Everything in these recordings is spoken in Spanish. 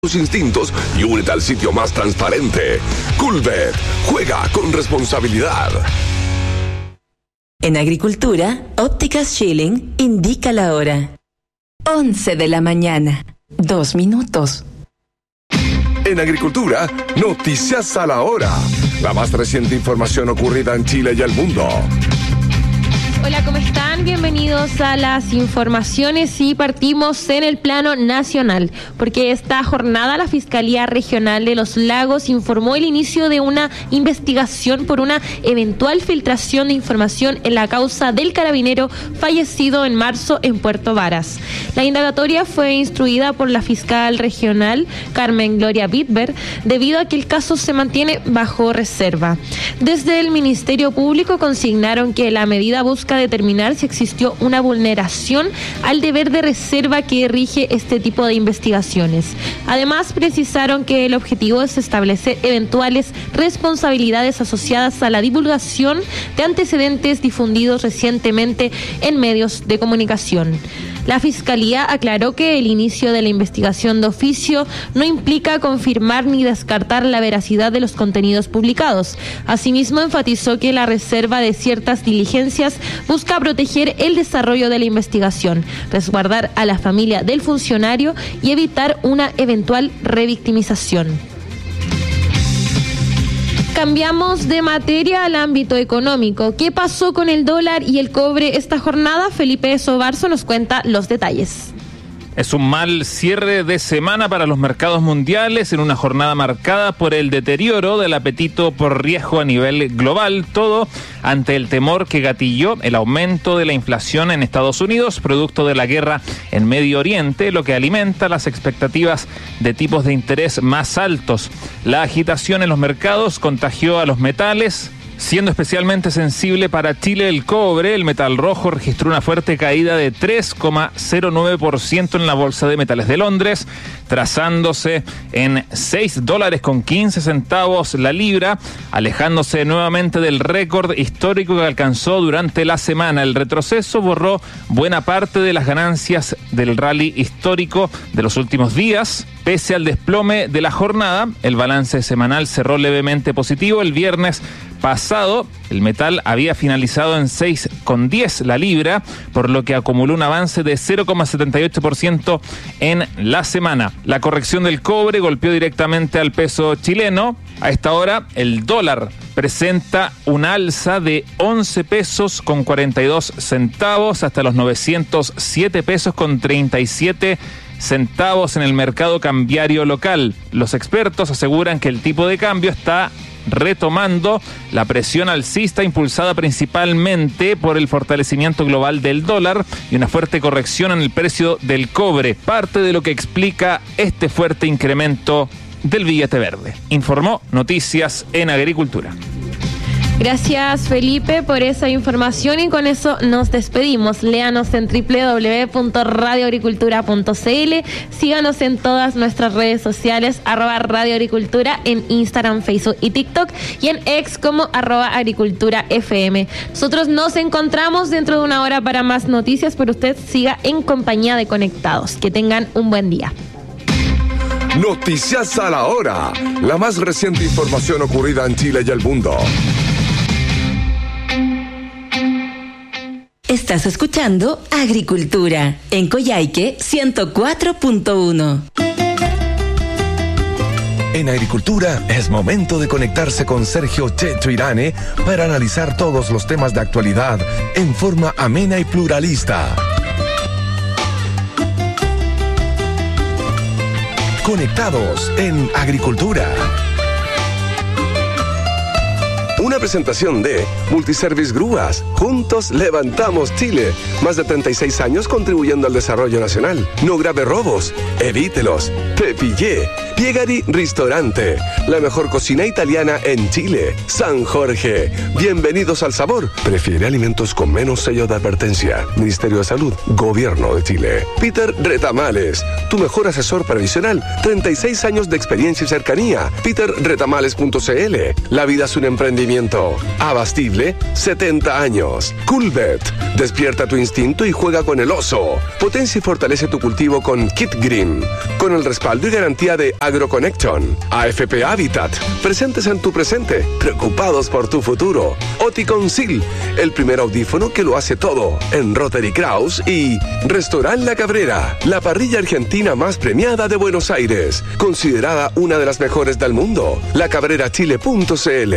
tus instintos y únete al sitio más transparente. Coolbet. Juega con responsabilidad. En Agricultura, Ópticas Schilling indica la hora. 11 de la mañana. 2 minutos. En Agricultura, noticias a la hora. La más reciente información ocurrida en Chile y el mundo. Hola, ¿cómo están? Bienvenidos a las informaciones y partimos en el plano nacional, porque esta jornada la Fiscalía Regional de Los Lagos informó el inicio de una investigación por una eventual filtración de información en la causa del carabinero fallecido en marzo en Puerto Varas. La indagatoria fue instruida por la fiscal regional Carmen Gloria Bitber, debido a que el caso se mantiene bajo reserva. Desde el Ministerio Público consignaron que la medida busca determinar si existió una vulneración al deber de reserva que rige este tipo de investigaciones. Además, precisaron que el objetivo es establecer eventuales responsabilidades asociadas a la divulgación de antecedentes difundidos recientemente en medios de comunicación. La Fiscalía aclaró que el inicio de la investigación de oficio no implica confirmar ni descartar la veracidad de los contenidos publicados. Asimismo, enfatizó que la reserva de ciertas diligencias busca proteger el desarrollo de la investigación, resguardar a la familia del funcionario y evitar una eventual revictimización. Cambiamos de materia al ámbito económico. ¿Qué pasó con el dólar y el cobre esta jornada? Felipe Sobarzo nos cuenta los detalles. Es un mal cierre de semana para los mercados mundiales en una jornada marcada por el deterioro del apetito por riesgo a nivel global, todo ante el temor que gatilló el aumento de la inflación en Estados Unidos, producto de la guerra en Medio Oriente, lo que alimenta las expectativas de tipos de interés más altos. La agitación en los mercados contagió a los metales. Siendo especialmente sensible para Chile el cobre, el metal rojo registró una fuerte caída de 3,09% en la Bolsa de Metales de Londres, trazándose en $6.15 la libra, alejándose nuevamente del récord histórico que alcanzó durante la semana. El retroceso borró buena parte de las ganancias del rally histórico de los últimos días. Pese al desplome de la jornada, el balance semanal cerró levemente positivo. El viernes pasado, el metal había finalizado en 6,10 la libra, por lo que acumuló un avance de 0,78% en la semana. La corrección del cobre golpeó directamente al peso chileno. A esta hora, el dólar presenta un alza de 11 pesos con 42 centavos hasta los 907 pesos con 37 centavos en el mercado cambiario local. Los expertos aseguran que el tipo de cambio está retomando la presión alcista impulsada principalmente por el fortalecimiento global del dólar y una fuerte corrección en el precio del cobre, parte de lo que explica este fuerte incremento del billete verde. Informó Noticias en Agricultura. Gracias, Felipe, por esa información y con eso nos despedimos. Léanos en www.radioagricultura.cl, síganos en todas nuestras redes sociales, @radioagricultura en Instagram, Facebook y TikTok, y en X como @agriculturafm. Nosotros nos encontramos dentro de una hora para más noticias, pero usted siga en compañía de Conectados. Que tengan un buen día. Noticias a la hora. La más reciente información ocurrida en Chile y el mundo. Estás escuchando Agricultura en Coyhaique 104.1. En Agricultura es momento de conectarse con Sergio Checho Irane para analizar todos los temas de actualidad en forma amena y pluralista. Conectados en Agricultura. Una presentación de Multiservice Grúas. Juntos levantamos Chile. Más de 36 años contribuyendo al desarrollo nacional. No grave robos. Evítelos. Te pillé. Piegari Ristorante. La mejor cocina italiana en Chile. San Jorge. Bienvenidos al sabor. Prefiere alimentos con menos sello de advertencia. Ministerio de Salud. Gobierno de Chile. Peter Retamales. Tu mejor asesor previsional. 36 años de experiencia y cercanía. peterretamales.cl. La vida es un emprendimiento. Abastible, 70 años. Coolbet. Despierta tu instinto y juega con el oso. Potencia y fortalece tu cultivo con Kit Green, con el respaldo y garantía de AgroConnection. AFP Habitat, presentes en tu presente, preocupados por tu futuro. Oticon Sil, el primer audífono que lo hace todo, en Rotary Kraus. Y Restaurant La Cabrera, la parrilla argentina más premiada de Buenos Aires, considerada una de las mejores del mundo. lacabrerachile.cl.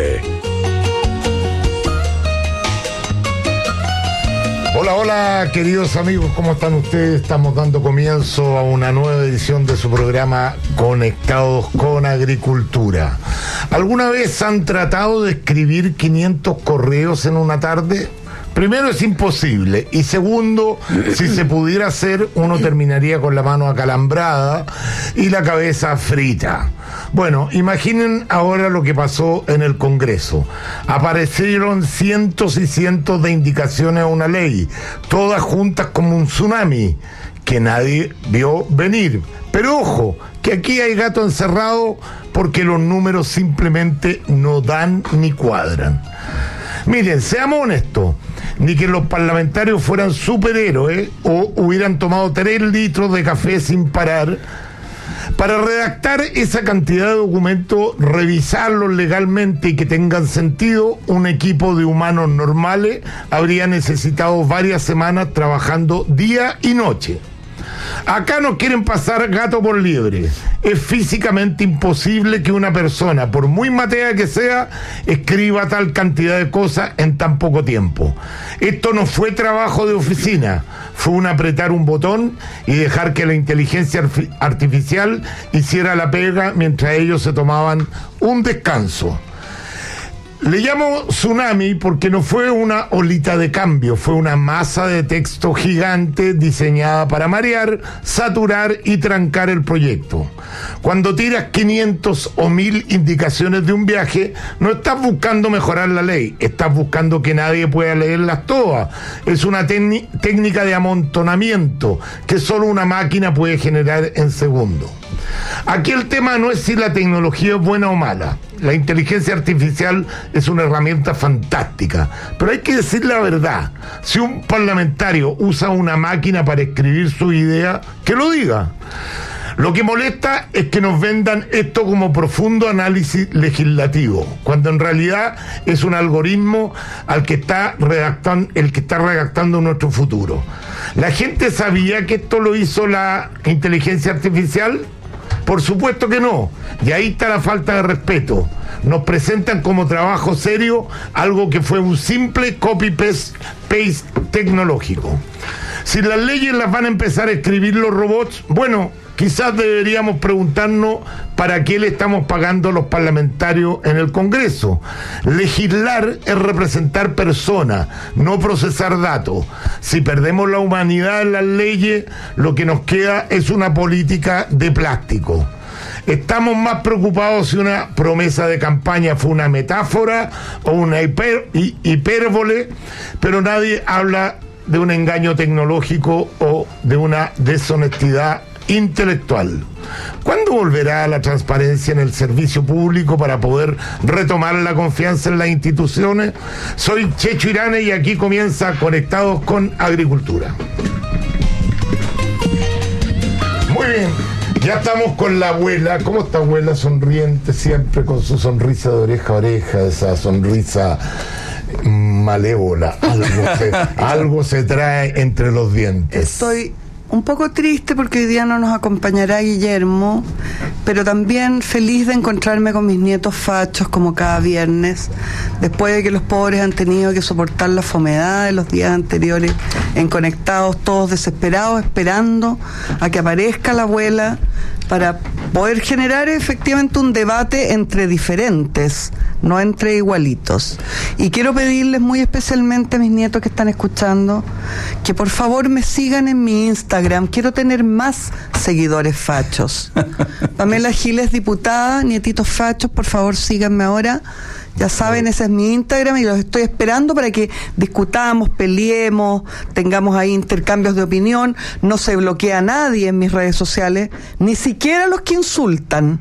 Hola, hola, queridos amigos, ¿cómo están ustedes? Estamos dando comienzo a una nueva edición de su programa Conectados con Agricultura. ¿Alguna vez han tratado de escribir 500 correos en una tarde? Primero, es imposible, y segundo, si se pudiera hacer, uno terminaría con la mano acalambrada y la cabeza frita. Bueno, imaginen ahora lo que pasó en el Congreso. Aparecieron cientos y cientos de indicaciones a una ley, todas juntas como un tsunami, que nadie vio venir. Pero ojo, que aquí hay gato encerrado porque los números simplemente no dan ni cuadran. Miren, seamos honestos, ni que los parlamentarios fueran superhéroes o hubieran tomado 3 litros de café sin parar. Para redactar esa cantidad de documentos, revisarlos legalmente y que tengan sentido, un equipo de humanos normales habría necesitado varias semanas trabajando día y noche. Acá nos quieren pasar gato por liebre. Es físicamente imposible que una persona, por muy matea que sea, escriba tal cantidad de cosas en tan poco tiempo. Esto no fue trabajo de oficina, fue un apretar un botón y dejar que la inteligencia artificial hiciera la pega mientras ellos se tomaban un descanso. Le llamo tsunami porque no fue una olita de cambio, fue una masa de texto gigante diseñada para marear, saturar y trancar el proyecto. Cuando tiras 500 o 1000 indicaciones de un viaje, no estás buscando mejorar la ley, estás buscando que nadie pueda leerlas todas. Es una técnica de amontonamiento que solo una máquina puede generar en segundos. Aquí el tema no es si la tecnología es buena o mala. La inteligencia artificial es una herramienta fantástica, pero hay que decir la verdad. Si un parlamentario usa una máquina para escribir su idea, que lo diga. Lo que molesta es que nos vendan esto como profundo análisis legislativo, cuando en realidad es un algoritmo el que está redactando nuestro futuro. ¿La gente sabía que esto lo hizo la inteligencia artificial? Por supuesto que no, y ahí está la falta de respeto. Nos presentan como trabajo serio algo que fue un simple copy-paste tecnológico. Si las leyes las van a empezar a escribir los robots, bueno, quizás deberíamos preguntarnos para qué le estamos pagando a los parlamentarios en el Congreso. Legislar es representar personas, no procesar datos. Si perdemos la humanidad en las leyes, lo que nos queda es una política de plástico. Estamos más preocupados si una promesa de campaña fue una metáfora o una hipérbole, pero nadie habla de un engaño tecnológico o de una deshonestidad intelectual. ¿Cuándo volverá la transparencia en el servicio público para poder retomar la confianza en las instituciones? Soy Checho Irane y aquí comienza Conectados con Agricultura. Muy bien, ya estamos con la abuela. ¿Cómo está, abuela? Sonriente siempre, con su sonrisa de oreja a oreja, esa sonrisa malévola. Algo se trae entre los dientes. Estoy un poco triste porque hoy día no nos acompañará Guillermo, pero también feliz de encontrarme con mis nietos fachos como cada viernes, después de que los pobres han tenido que soportar la fomedad de los días anteriores en Conectados, todos desesperados, esperando a que aparezca la abuela para poder generar efectivamente un debate entre diferentes, no entre igualitos. Y quiero pedirles muy especialmente a mis nietos que están escuchando que por favor me sigan en mi Instagram. Quiero tener más seguidores fachos. Pamela Giles, diputada, nietitos fachos, por favor síganme ahora. Ya saben, ese es mi Instagram y los estoy esperando para que discutamos, peleemos, tengamos ahí intercambios de opinión. No se bloquea a nadie en mis redes sociales, ni siquiera los que insultan.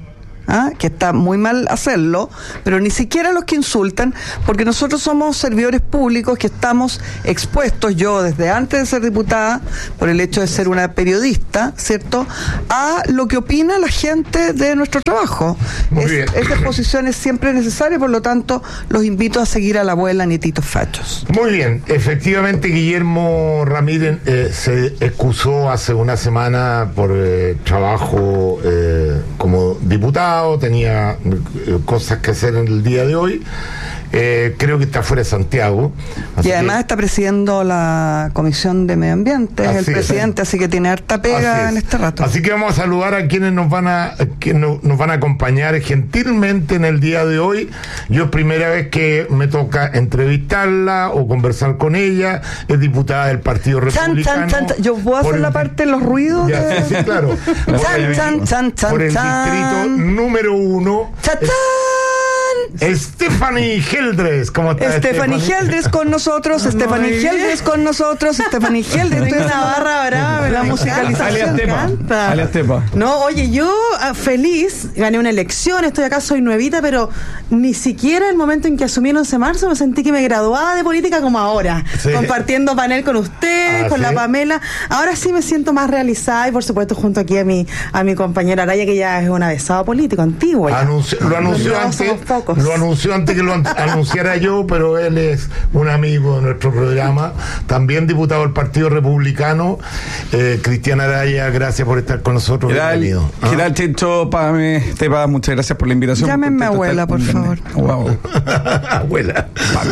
que está muy mal hacerlo, pero ni siquiera los que insultan, porque nosotros somos servidores públicos que estamos expuestos, yo desde antes de ser diputada, por el hecho de ser una periodista, ¿cierto?, a lo que opina la gente de nuestro trabajo. Esa exposición es siempre necesaria, por lo tanto, los invito a seguir a la abuela Nietitos Fachos. Muy bien, efectivamente Guillermo Ramírez se excusó hace una semana por trabajo como diputado, tenía cosas que hacer en el día de hoy. Creo que está fuera de Santiago. Y además está presidiendo la Comisión de Medio Ambiente, es el presidente, así que tiene harta pega en este rato. Así que vamos a saludar a quienes nos van a acompañar gentilmente en el día de hoy. Yo es primera vez que me toca entrevistarla o conversar con ella. Es diputada del Partido Republicano. Yo puedo hacer la parte de los ruidos. Sí, claro. Por el distrito número 1. Stephanie Geldres, ¿cómo está? Stephanie Geldres con nosotros, Stephanie Geldres con nosotros, Stephanie Geldres. Estoy una barra brava, la musicalización. Alias Tepa. No, oye, yo feliz, gané una elección, estoy acá, soy nuevita, pero ni siquiera el momento en que asumí el 11 de marzo me sentí que me graduaba de política como ahora, compartiendo panel con ustedes, con la Pamela. Ahora sí me siento más realizada y por supuesto junto aquí a mi compañera Araya, que ya es un avesado político antiguo. Lo anunció antes que lo anunciara yo, pero él es un amigo de nuestro programa, también diputado del Partido Republicano. Cristian Araya, gracias por estar con nosotros. Bienvenido. ¿Qué tal, Checho? Tepa, muchas gracias por la invitación. Llámenme abuela, por favor. Wow. Abuela.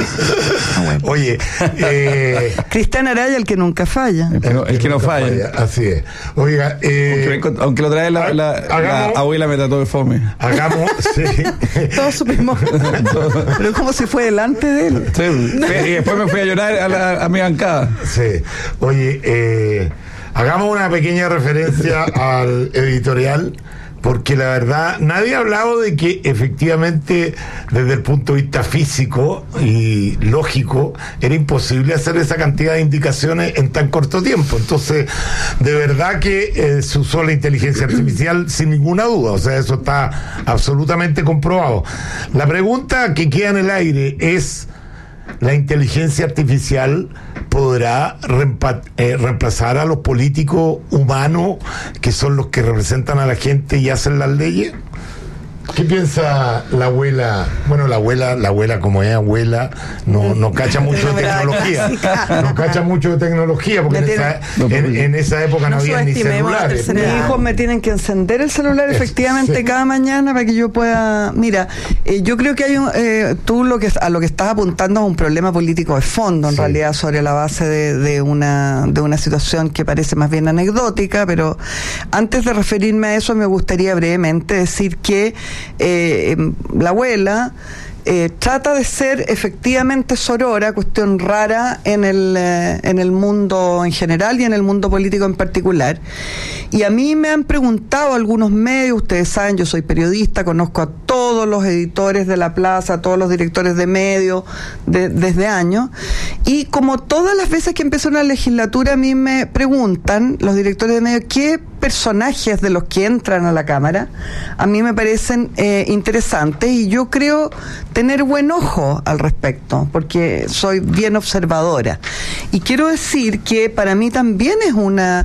Oye, Cristian Araya, el que nunca falla. El que no falla. Así es. Oiga, aunque lo trae la abuela, me trató de fome. Hagamos, sí. Todos supimos. Pero como si fue delante de él. Sí, y después me fui a llorar a mi bancada. Sí. Oye, hagamos una pequeña referencia al editorial, porque la verdad nadie ha hablado de que efectivamente desde el punto de vista físico y lógico era imposible hacer esa cantidad de indicaciones en tan corto tiempo. Entonces, de verdad que se usó la inteligencia artificial sin ninguna duda, o sea, eso está absolutamente comprobado. La pregunta que queda en el aire es: ¿la inteligencia artificial podrá reemplazar a los políticos humanos, que son los que representan a la gente y hacen las leyes? ¿Qué piensa la abuela? Bueno, la abuela como es abuela, no cacha mucho de tecnología. No cacha mucho de tecnología, porque en esa época no había ni celulares. Mis hijos me tienen que encender el celular efectivamente cada mañana para que yo pueda... Mira, yo creo que hay tú a lo que estás apuntando es un problema político de fondo, en realidad, sobre la base de una situación que parece más bien anecdótica, pero antes de referirme a eso me gustaría brevemente decir que la abuela trata de ser efectivamente sorora, cuestión rara en el mundo en general y en el mundo político en particular. Y a mí me han preguntado algunos medios, ustedes saben, yo soy periodista, conozco a todos los editores de La Plaza, a todos los directores de medios desde años, y como todas las veces que empezó una legislatura a mí me preguntan los directores de medios qué personajes de los que entran a la Cámara a mí me parecen interesantes, y yo creo tener buen ojo al respecto, porque soy bien observadora. Y quiero decir que para mí también es una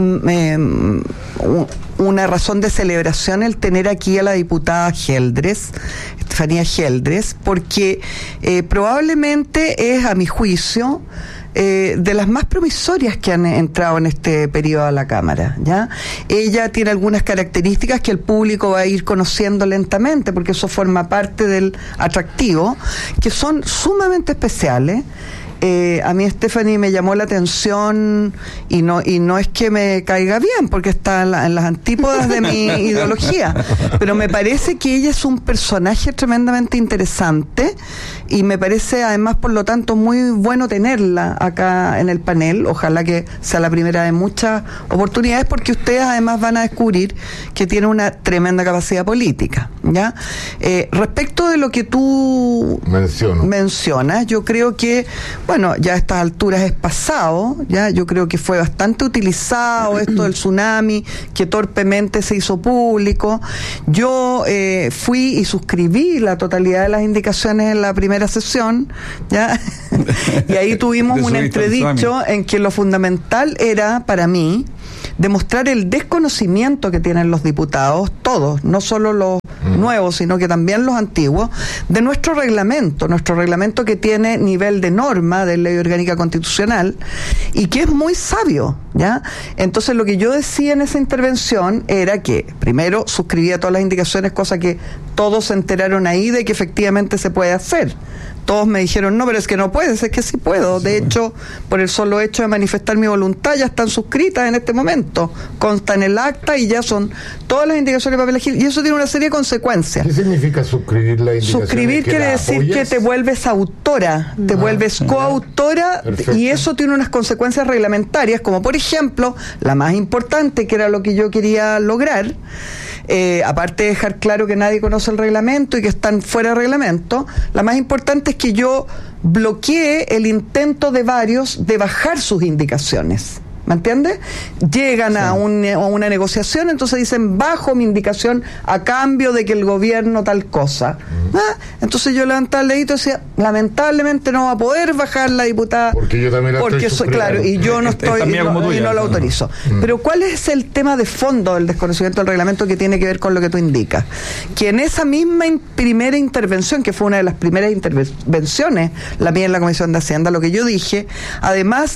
razón de celebración el tener aquí a la diputada Geldres, Estefanía Geldres, porque probablemente es, a mi juicio, de las más promisorias que han entrado en este periodo a la Cámara, ¿ya? Ella tiene algunas características que el público va a ir conociendo lentamente, porque eso forma parte del atractivo, que son sumamente especiales. A mí Stephanie me llamó la atención, y no es que me caiga bien, porque está en las antípodas de mi ideología, pero me parece que ella es un personaje tremendamente interesante, y me parece además, por lo tanto, muy bueno tenerla acá en el panel. Ojalá que sea la primera de muchas oportunidades, porque ustedes además van a descubrir que tiene una tremenda capacidad política, ¿ya? Respecto de lo que tú mencionas, yo creo que, bueno, ya a estas alturas es pasado, ya yo creo que fue bastante utilizado esto del tsunami, que torpemente se hizo público. Yo fui y suscribí la totalidad de las indicaciones en la primera sesión, ya, y ahí tuvimos un entredicho en que lo fundamental era, para mí, demostrar el desconocimiento que tienen los diputados, todos, no solo los nuevos, sino que también los antiguos, de nuestro reglamento que tiene nivel de norma de ley orgánica constitucional y que es muy sabio, ¿ya? Entonces lo que yo decía en esa intervención era que, primero, suscribía todas las indicaciones, cosa que todos se enteraron ahí de que efectivamente se puede hacer. Todos me dijeron, no, pero es que no puedes, es que sí puedo. De hecho, por el solo hecho de manifestar mi voluntad, ya están suscritas en este momento, consta en el acta y ya son todas las indicaciones de papel agil, y eso tiene una serie de consecuencias. ¿Qué significa suscribir la indicación? Suscribir quiere decir que te vuelves autora, te vuelves coautora, y eso tiene unas consecuencias reglamentarias, como por ejemplo, la más importante, que era lo que yo quería lograr, aparte de dejar claro que nadie conoce el reglamento y que están fuera de reglamento, la más importante es que yo bloqueé el intento de varios de bajar sus indicaciones. ¿Me entiendes? Llegan a una negociación, entonces dicen, bajo mi indicación a cambio de que el gobierno tal cosa. Entonces yo levantaba el dedito y decía, lamentablemente no va a poder bajar la diputada. Porque yo también la estoy soy, claro, y yo no estoy, y no lo autorizo. Pero ¿cuál es el tema de fondo del desconocimiento del reglamento que tiene que ver con lo que tú indicas? Que en esa misma primera intervención, que fue una de las primeras intervenciones, la mía en la Comisión de Hacienda, lo que yo dije, además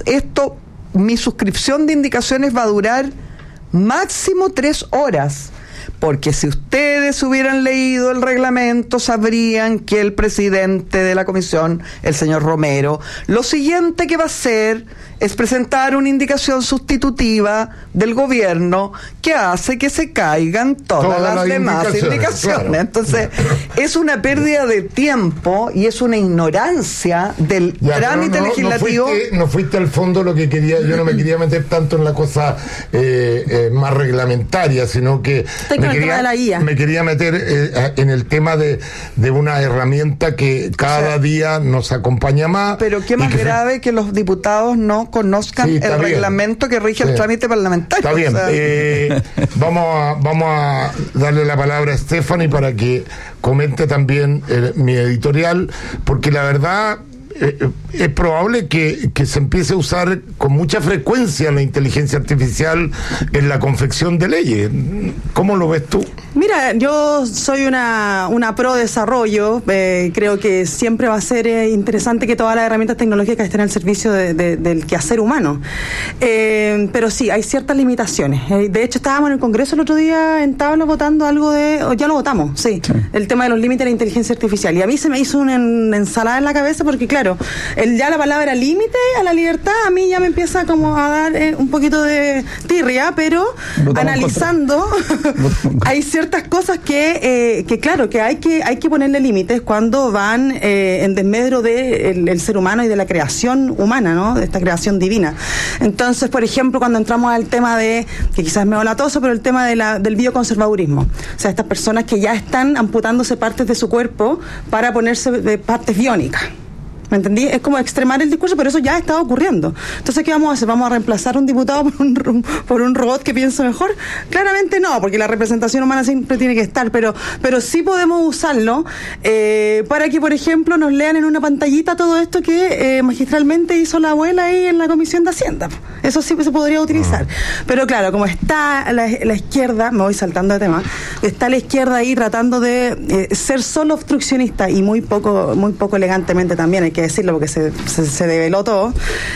mi suscripción de indicaciones va a durar máximo 3 horas, porque si ustedes hubieran leído el reglamento sabrían que el presidente de la comisión, el señor Romero, lo siguiente que va a hacer es presentar una indicación sustitutiva del gobierno que hace que se caigan todas las demás indicaciones. Claro. Entonces, es una pérdida de tiempo y es una ignorancia del trámite legislativo. No fuiste al fondo lo que quería. Yo no me quería meter tanto en la cosa más reglamentaria, sino que me quería meter en el tema de una herramienta que cada día nos acompaña más. Pero qué más grave que los diputados no conozcan el reglamento que rige el trámite parlamentario. Está bien. Vamos a darle la palabra a Stephanie para que comente también mi editorial, porque la verdad es probable que se empiece a usar con mucha frecuencia la inteligencia artificial en la confección de leyes. ¿Cómo lo ves tú? Mira, yo soy una pro desarrollo. Creo que siempre va a ser interesante que todas las herramientas tecnológicas estén al servicio del quehacer humano. Pero sí, hay ciertas limitaciones. De hecho, estábamos en el Congreso el otro día en tabla votando algo ya lo votamos, sí, el tema de los límites de la inteligencia artificial. Y a mí se me hizo una ensalada en la cabeza porque, claro, ya la palabra límite a la libertad a mí ya me empieza como a dar un poquito de tirria, pero analizando hay ciertas cosas que claro, que hay que ponerle límites cuando van en desmedro del ser humano y de la creación humana, ¿no? De esta creación divina. Entonces, por ejemplo, cuando entramos al tema que quizás me volatoso, pero el tema del bioconservadurismo, o sea, estas personas que ya están amputándose partes de su cuerpo para ponerse partes biónicas. ¿Me entendí? Es como extremar el discurso, pero eso ya está ocurriendo. Entonces, ¿qué vamos a hacer? ¿Vamos a reemplazar un diputado por un robot que piensa mejor? Claramente no, porque la representación humana siempre tiene que estar, pero sí podemos usarlo para que, por ejemplo, nos lean en una pantallita todo esto que magistralmente hizo la abuela ahí en la Comisión de Hacienda. Eso sí se podría utilizar. Pero claro, como está la izquierda, me voy saltando de tema, está la izquierda ahí tratando de ser solo obstruccionista y muy poco elegantemente también, hay que decirlo porque se develó todo,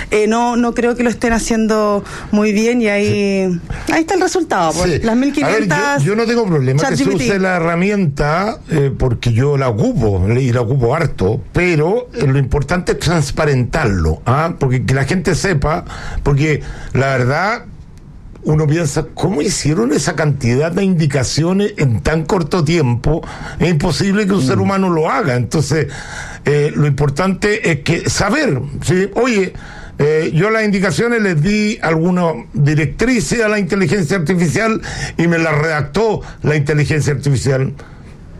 no creo que lo estén haciendo muy bien y ahí está el resultado. Pues, las 1500. A ver, yo no tengo problema que se use la herramienta porque yo la ocupo y la ocupo harto, pero lo importante es transparentarlo, porque que la gente sepa, porque la verdad uno piensa, ¿cómo hicieron esa cantidad de indicaciones en tan corto tiempo? Es imposible que un ser humano lo haga. Entonces, lo importante es que saber, ¿sí? Oye, yo las indicaciones les di algunas directrices a la inteligencia artificial y me las redactó la inteligencia artificial.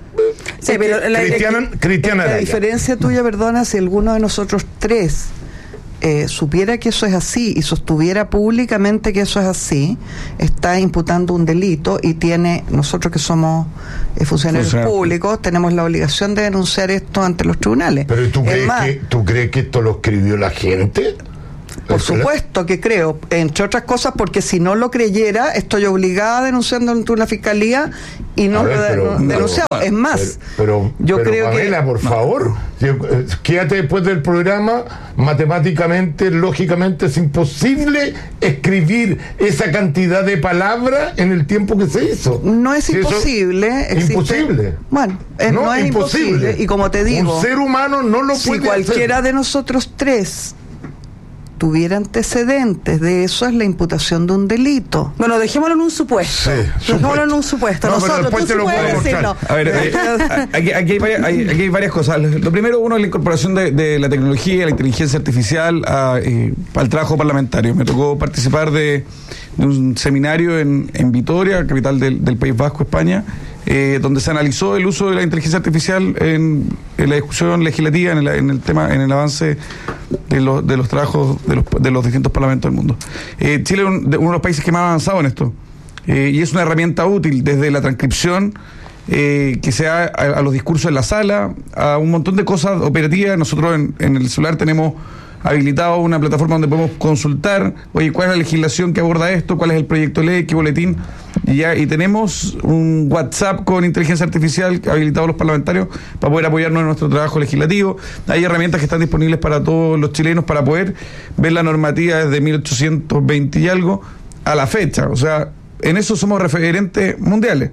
Sí, pero Cristiana la diferencia tuya, perdona, si alguno de nosotros tres supiera que eso es así y sostuviera públicamente que eso es así, está imputando un delito y nosotros que somos funcionarios públicos, tenemos la obligación de denunciar esto ante los tribunales. Pero ¿tú crees que esto lo escribió la gente? Por supuesto que creo, entre otras cosas, porque si no lo creyera, estoy obligada denunciando ante una fiscalía y no lo he denunciado. Es más, yo creo Pamela, por favor, quédate después del programa. Matemáticamente, lógicamente, es imposible escribir esa cantidad de palabras en el tiempo que se hizo. No es imposible. Imposible. Bueno, no es imposible. Y como te digo, un ser humano no lo puede hacer. Si cualquiera de nosotros tres tuviera antecedentes de eso, es la imputación de un delito. Bueno, dejémoslo en un supuesto. Dejémoslo en un supuesto. Nosotros, tú puedes decirlo. A ver, aquí hay varias cosas. Lo primero, uno es la incorporación de la tecnología, la inteligencia artificial al trabajo parlamentario. Me tocó participar de un seminario en Vitoria, capital del País Vasco, España, donde se analizó el uso de la inteligencia artificial en la discusión legislativa, en el avance de los trabajos de los distintos parlamentos del mundo. Chile es uno de los países que más ha avanzado en esto, y es una herramienta útil desde la transcripción que se da a los discursos en la sala, a un montón de cosas operativas. Nosotros en el celular tenemos habilitado una plataforma donde podemos consultar, oye, cuál es la legislación que aborda esto, cuál es el proyecto de ley, qué boletín, y tenemos un WhatsApp con inteligencia artificial habilitado a los parlamentarios para poder apoyarnos en nuestro trabajo legislativo. Hay herramientas que están disponibles para todos los chilenos para poder ver la normativa desde 1820 y algo a la fecha. O sea, en eso somos referentes mundiales.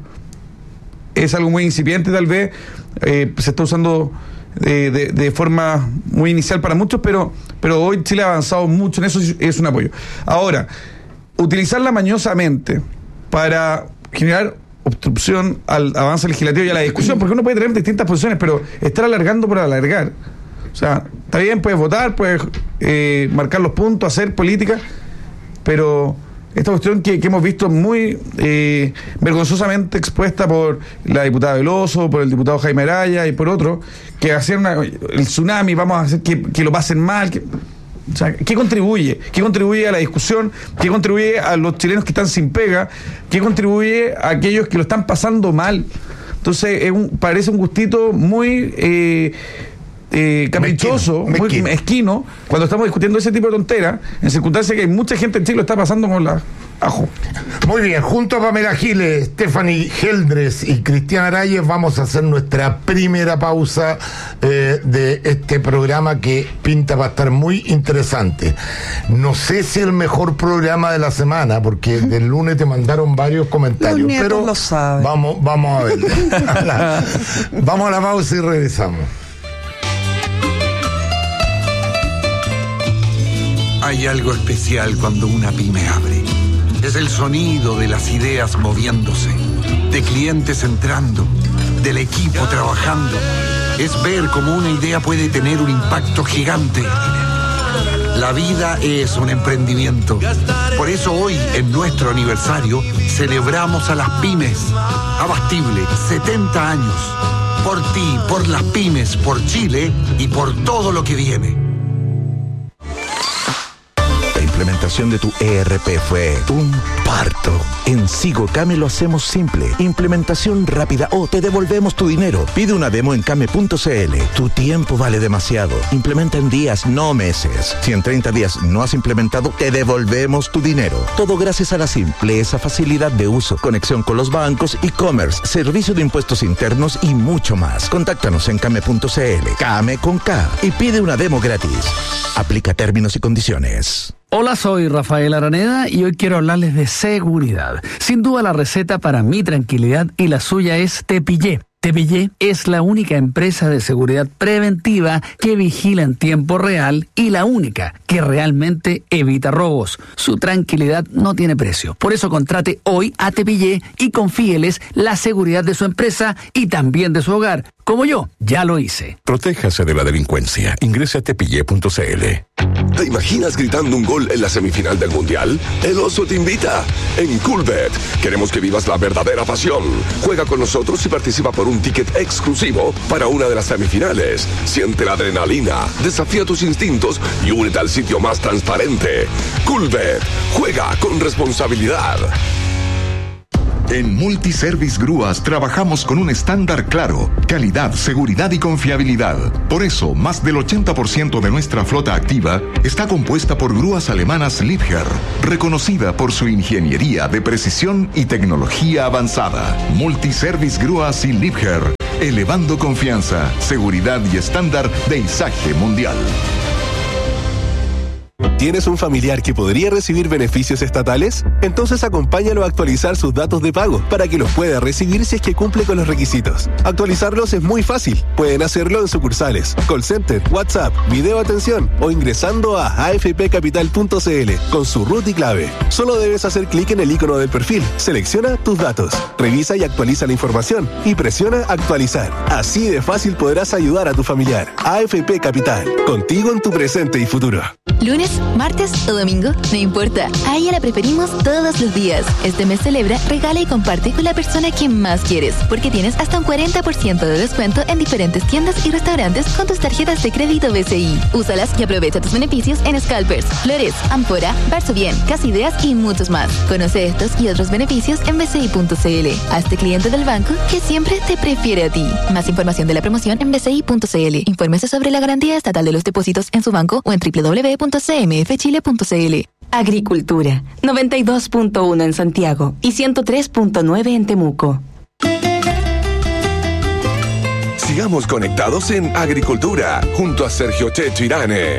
Es algo muy incipiente tal vez, se está usando de forma muy inicial para muchos, pero hoy Chile ha avanzado mucho en eso, es un apoyo. Ahora, utilizarla mañosamente para generar obstrucción al avance legislativo y a la discusión, porque uno puede tener distintas posiciones, pero estar alargando por alargar, o sea, está bien, puedes votar, puedes marcar los puntos, hacer política, pero esta cuestión que hemos visto muy vergonzosamente expuesta por la diputada Veloso, por el diputado Jaime Araya y por otros, que hacían el tsunami, vamos a hacer que lo pasen mal. O sea, ¿qué contribuye? ¿Qué contribuye a la discusión? ¿Qué contribuye a los chilenos que están sin pega? ¿Qué contribuye a aquellos que lo están pasando mal? Entonces, parece un gustito muy caprichoso, muy mezquino, cuando estamos discutiendo ese tipo de tonteras, en circunstancias que hay mucha gente en Chile lo está pasando con la ajo. Muy bien, junto a Pamela Giles, Stephanie Geldres y Cristian Arayes vamos a hacer nuestra primera pausa de este programa que pinta para estar muy interesante. No sé si el mejor programa de la semana, porque del lunes te mandaron varios comentarios, los nietos pero lo saben. Vamos a ver. Vamos a la pausa y regresamos. Hay algo especial cuando una pyme abre. Es el sonido de las ideas moviéndose, de clientes entrando, del equipo trabajando. Es ver cómo una idea puede tener un impacto gigante. La vida es un emprendimiento. Por eso hoy, en nuestro aniversario, celebramos a las pymes. Abastible, 70 años. Por ti, por las pymes, por Chile y por todo lo que viene. La implementación de tu ERP fue un parto. En Sigocame lo hacemos simple. Implementación rápida o te devolvemos tu dinero. Pide una demo en Came.cl. Tu tiempo vale demasiado. Implementa en días, no meses. Si en 30 días no has implementado, te devolvemos tu dinero. Todo gracias a la simpleza, facilidad de uso, conexión con los bancos, e-commerce, servicio de impuestos internos y mucho más. Contáctanos en Came.cl. Came con K. Y pide una demo gratis. Aplica términos y condiciones. Hola, soy Rafael Araneda y hoy quiero hablarles de seguridad. Sin duda la receta para mi tranquilidad y la suya es Tepillé. Tepillé es la única empresa de seguridad preventiva que vigila en tiempo real y la única que realmente evita robos. Su tranquilidad no tiene precio. Por eso contrate hoy a Tepillé y confíeles la seguridad de su empresa y también de su hogar. Como yo, ya lo hice. Protéjase de la delincuencia. Ingrese a tepillé.cl. ¿Te imaginas gritando un gol en la semifinal del Mundial? El Oso te invita. En Coolbet queremos que vivas la verdadera pasión. Juega con nosotros y participa por un un ticket exclusivo para una de las semifinales. Siente la adrenalina, desafía tus instintos y únete al sitio más transparente. Coolbet, juega con responsabilidad. En Multiservice Grúas trabajamos con un estándar claro: calidad, seguridad y confiabilidad. Por eso, más del 80% de nuestra flota activa está compuesta por grúas alemanas Liebherr, reconocida por su ingeniería de precisión y tecnología avanzada. Multiservice Grúas y Liebherr, elevando confianza, seguridad y estándar de izaje mundial. ¿Tienes un familiar que podría recibir beneficios estatales? Entonces acompáñalo a actualizar sus datos de pago para que los pueda recibir si es que cumple con los requisitos. Actualizarlos es muy fácil. Pueden hacerlo en sucursales, call center, WhatsApp, video atención o ingresando a afpcapital.cl con su root y clave. Solo debes hacer clic en el icono del perfil, selecciona tus datos, revisa y actualiza la información y presiona actualizar. Así de fácil podrás ayudar a tu familiar. AFP Capital, contigo en tu presente y futuro. Lunes, martes o domingo, no importa, a ella la preferimos todos los días. Este mes celebra, regala y comparte con la persona que más quieres, porque tienes hasta un 40% de descuento en diferentes tiendas y restaurantes con tus tarjetas de crédito BCI. Úsalas y aprovecha tus beneficios en Scalpers, Flores, Ampora, Varsovien, Casa Ideas y muchos más. Conoce estos y otros beneficios en bci.cl. Hazte cliente del banco que siempre te prefiere a ti. Más información de la promoción en bci.cl. Infórmese sobre la garantía estatal de los depósitos en su banco o en www.cmfchile.cl. Agricultura, 92.1 en Santiago y 103.9 en Temuco. Sigamos conectados en Agricultura, junto a Sergio Checho Irane.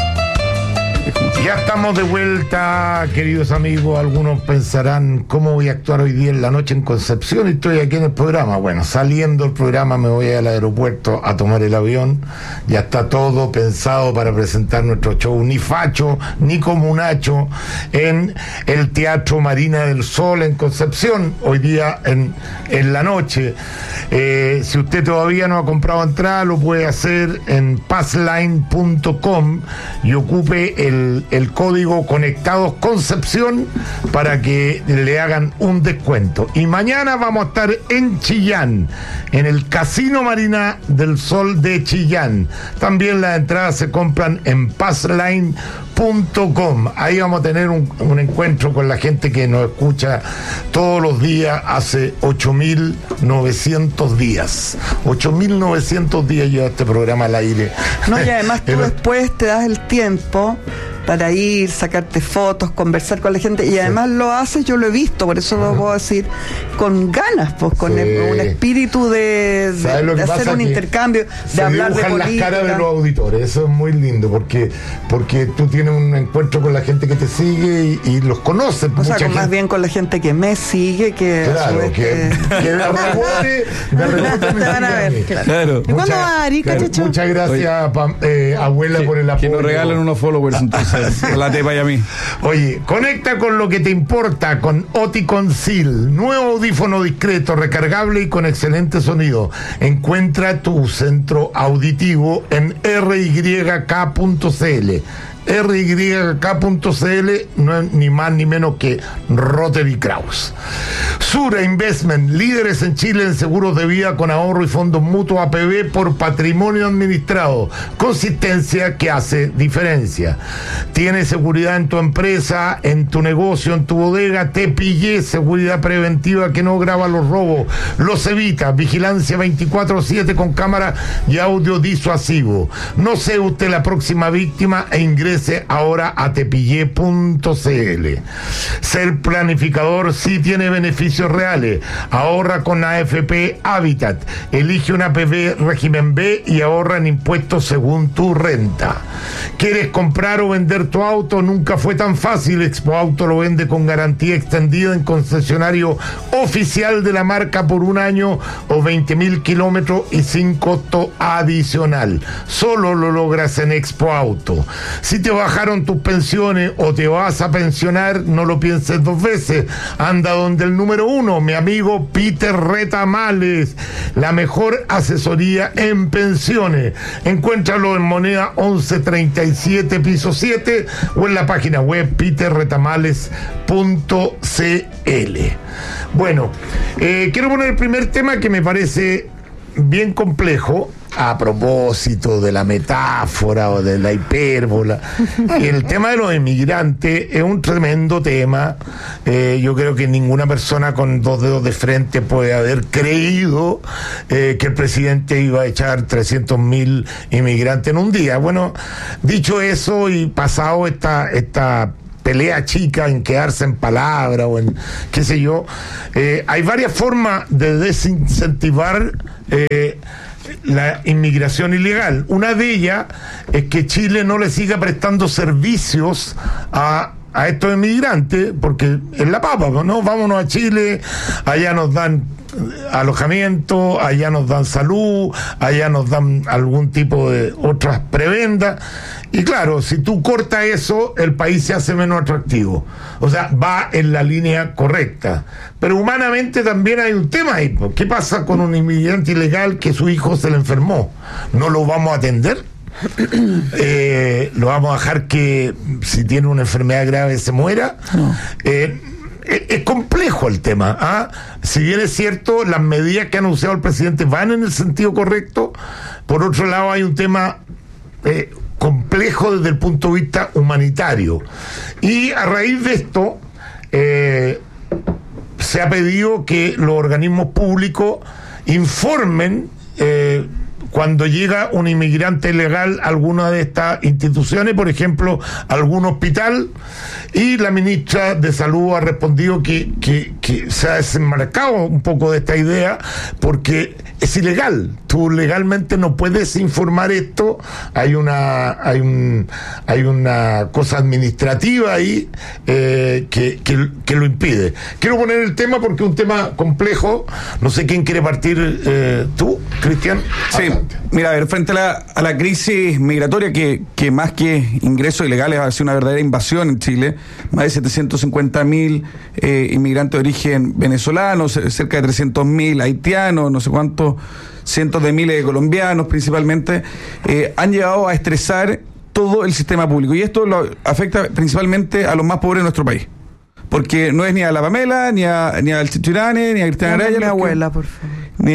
Ya estamos de vuelta, queridos amigos. Algunos pensarán, ¿cómo voy a actuar hoy día en la noche en Concepción? Y estoy aquí en el programa. Bueno, saliendo del programa me voy al aeropuerto a tomar el avión. Ya está todo pensado para presentar nuestro show, ni facho, ni comunacho, en el Teatro Marina del Sol en Concepción, hoy día en la noche. Si usted todavía no ha comprado entrada, lo puede hacer en passline.com y ocupe el código Conectados Concepción para que le hagan un descuento. Y mañana vamos a estar en Chillán, en el Casino Marina del Sol de Chillán. También las entradas se compran en passline.com. Ahí vamos a tener un encuentro con la gente que nos escucha todos los días hace 8.900 días. 8.900 días lleva este programa al aire. No, y además tú después te das el tiempo para ir, sacarte fotos, conversar con la gente, y además lo haces, yo lo he visto, por eso lo puedo decir, con ganas, pues, con un espíritu de hacer un intercambio, de hablar de política. Las caras de los auditores, eso es muy lindo, porque tú tienes un encuentro con la gente que te sigue y los conoces. O sea, más bien con la gente que me sigue, que claro, que de rebote te van a ver, claro. ¿Y cuándo va Arica, Checho? Muchas gracias, abuela, por el apoyo. Que nos regalen unos followers, entonces. La tepa y a mí. Oye, conecta con lo que te importa con Oticon Seal, nuevo audífono discreto, recargable y con excelente sonido. Encuentra tu centro auditivo en ryk.cl. ryk.cl, no es ni más ni menos que Rotary Kraus. Sura Investment, líderes en Chile en seguros de vida con ahorro y fondos mutuos APB por patrimonio administrado. Consistencia que hace diferencia. Tienes seguridad en tu empresa, en tu negocio, en tu bodega. Te pillé, seguridad preventiva que no graba los robos, los evita. Vigilancia 24/7 con cámara y audio disuasivo. No sea usted la próxima víctima e ingrese ahora a tepillé.cl. Ser planificador sí tiene beneficios reales. Ahorra con AFP Habitat. Elige una APB régimen B y ahorra en impuestos según tu renta. ¿Quieres comprar o vender tu auto? Nunca fue tan fácil. Expo Auto lo vende con garantía extendida en concesionario oficial de la marca por un año o 20.000 kilómetros y sin costo adicional. Solo lo logras en Expo Auto. Si te bajaron tus pensiones o te vas a pensionar, no lo pienses dos veces. Anda donde el número uno, mi amigo Peter Retamales, la mejor asesoría en pensiones. Encuéntralo en Moneda 1137 piso 7 o en la página web peterretamales.cl. Bueno, quiero poner el primer tema que me parece bien complejo, a propósito de la metáfora o de la hipérbola. El tema de los inmigrantes es un tremendo tema. Yo creo que ninguna persona con dos dedos de frente puede haber creído que el presidente iba a echar 300.000 inmigrantes en un día. Bueno, dicho eso y pasado esta pelea chica en quedarse en palabra o en qué sé yo, hay varias formas de desincentivar la inmigración ilegal. Una de ellas es que Chile no le siga prestando servicios a estos inmigrantes, porque es la papa, ¿no? Vámonos a Chile, allá nos dan alojamiento, allá nos dan salud, allá nos dan algún tipo de otras prebendas, y claro, si tú cortas eso, el país se hace menos atractivo. O sea, va en la línea correcta. Pero humanamente también hay un tema ahí. ¿Qué pasa con un inmigrante ilegal que su hijo se le enfermó? ¿No lo vamos a atender? ¿Lo vamos a dejar que si tiene una enfermedad grave se muera? No. Es complejo el tema, ¿ah? Si bien es cierto, las medidas que ha anunciado el presidente van en el sentido correcto, por otro lado hay un tema complejo desde el punto de vista humanitario. Y a raíz de esto se ha pedido que los organismos públicos informen cuando llega un inmigrante ilegal a alguna de estas instituciones, por ejemplo, algún hospital, y la ministra de Salud ha respondido que se ha desenmarcado un poco de esta idea porque es ilegal. Tú legalmente no puedes informar esto. Hay una cosa administrativa ahí que lo impide. Quiero poner el tema porque es un tema complejo. No sé quién quiere partir. ¿Tú, Cristian? Sí. Mira, a ver, frente a la crisis migratoria que más que ingresos ilegales ha sido una verdadera invasión en Chile, más de 750.000 inmigrantes de origen venezolano, cerca de 300.000 haitianos, no sé cuántos cientos de miles de colombianos principalmente, han llegado a estresar todo el sistema público, y esto lo afecta principalmente a los más pobres de nuestro país. Porque no es ni a la Pamela, ni al Chichurane, ni a Cristian Araya. Mi abuela, por favor.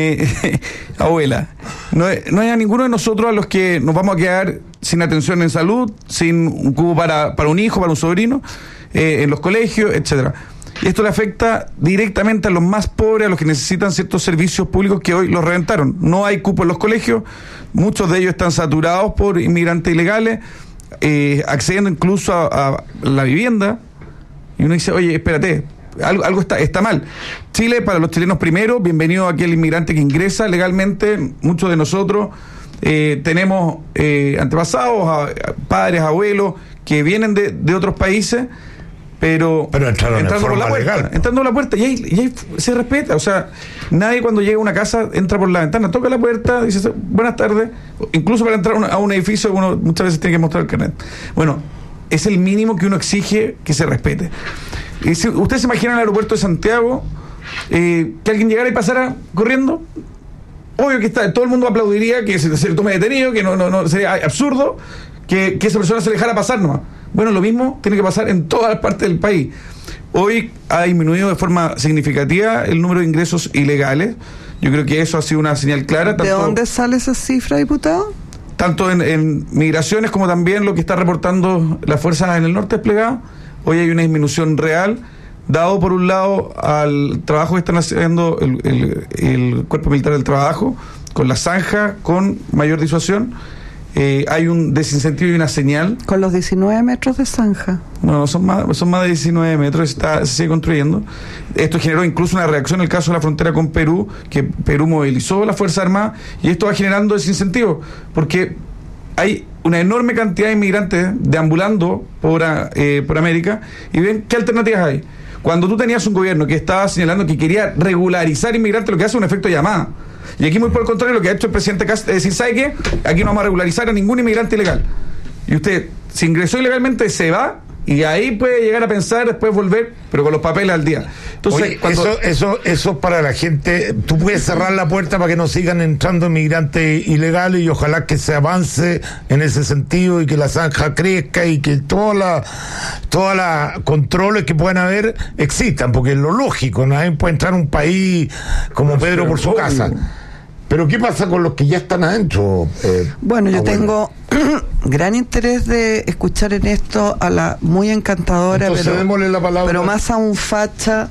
Abuela. No hay a ninguno de nosotros a los que nos vamos a quedar sin atención en salud, sin un cubo para un hijo, para un sobrino, en los colegios, etcétera. Y esto le afecta directamente a los más pobres, a los que necesitan ciertos servicios públicos que hoy los reventaron. No hay cupo en los colegios, muchos de ellos están saturados por inmigrantes ilegales, accediendo incluso a la vivienda. Y uno dice, oye, espérate, algo está mal. Chile, para los chilenos primero, bienvenido a aquel inmigrante que ingresa legalmente. Muchos de nosotros tenemos antepasados, padres, abuelos, que vienen de otros países, pero entraron por la puerta, legal, ¿no? Entrando por la puerta, y ahí se respeta. O sea, nadie cuando llega a una casa entra por la ventana, toca la puerta, dice buenas tardes. Incluso para entrar a un edificio uno muchas veces tiene que mostrar el carnet. Bueno, es el mínimo que uno exige que se respete. Y si usted se imagina en el aeropuerto de Santiago, que alguien llegara y pasara corriendo, obvio que todo el mundo aplaudiría que se le tome detenido, que no sería absurdo que esa persona se le dejara pasar nomás. Bueno, lo mismo tiene que pasar en todas las partes del país. Hoy ha disminuido de forma significativa el número de ingresos ilegales. Yo creo que eso ha sido una señal clara. ¿De dónde sale esa cifra, diputado? Tanto en migraciones como también lo que está reportando las fuerzas en el norte desplegadas. Hoy hay una disminución real, dado por un lado al trabajo que están haciendo el Cuerpo Militar del Trabajo, con la zanja, con mayor disuasión. Hay un desincentivo y una señal. Con los 19 metros de zanja. No, son más de 19 metros, se sigue construyendo. Esto generó incluso una reacción en el caso de la frontera con Perú, que Perú movilizó las Fuerzas Armadas, y esto va generando desincentivo, porque hay una enorme cantidad de inmigrantes deambulando por América, y ven qué alternativas hay. Cuando tú tenías un gobierno que estaba señalando que quería regularizar inmigrantes, lo que hace es un efecto de llamada. Y aquí, muy por el contrario, lo que ha hecho el presidente Kast es decir, ¿sabe qué? Aquí no vamos a regularizar a ningún inmigrante ilegal. Y usted, si ingresó ilegalmente, se va, y ahí puede llegar a pensar, después volver, pero con los papeles al día. Entonces, oye, eso para la gente. Tú puedes cerrar la puerta para que no sigan entrando inmigrantes ilegales, y ojalá que se avance en ese sentido y que la zanja crezca y que todas las controles que puedan haber existan, porque es lo lógico. Nadie puede entrar a un país como Pedro por su casa. Pero ¿qué pasa con los que ya están adentro? Bueno, yo tengo gran interés de escuchar en esto a la muy encantadora, démosle la palabra, pero más aún facha,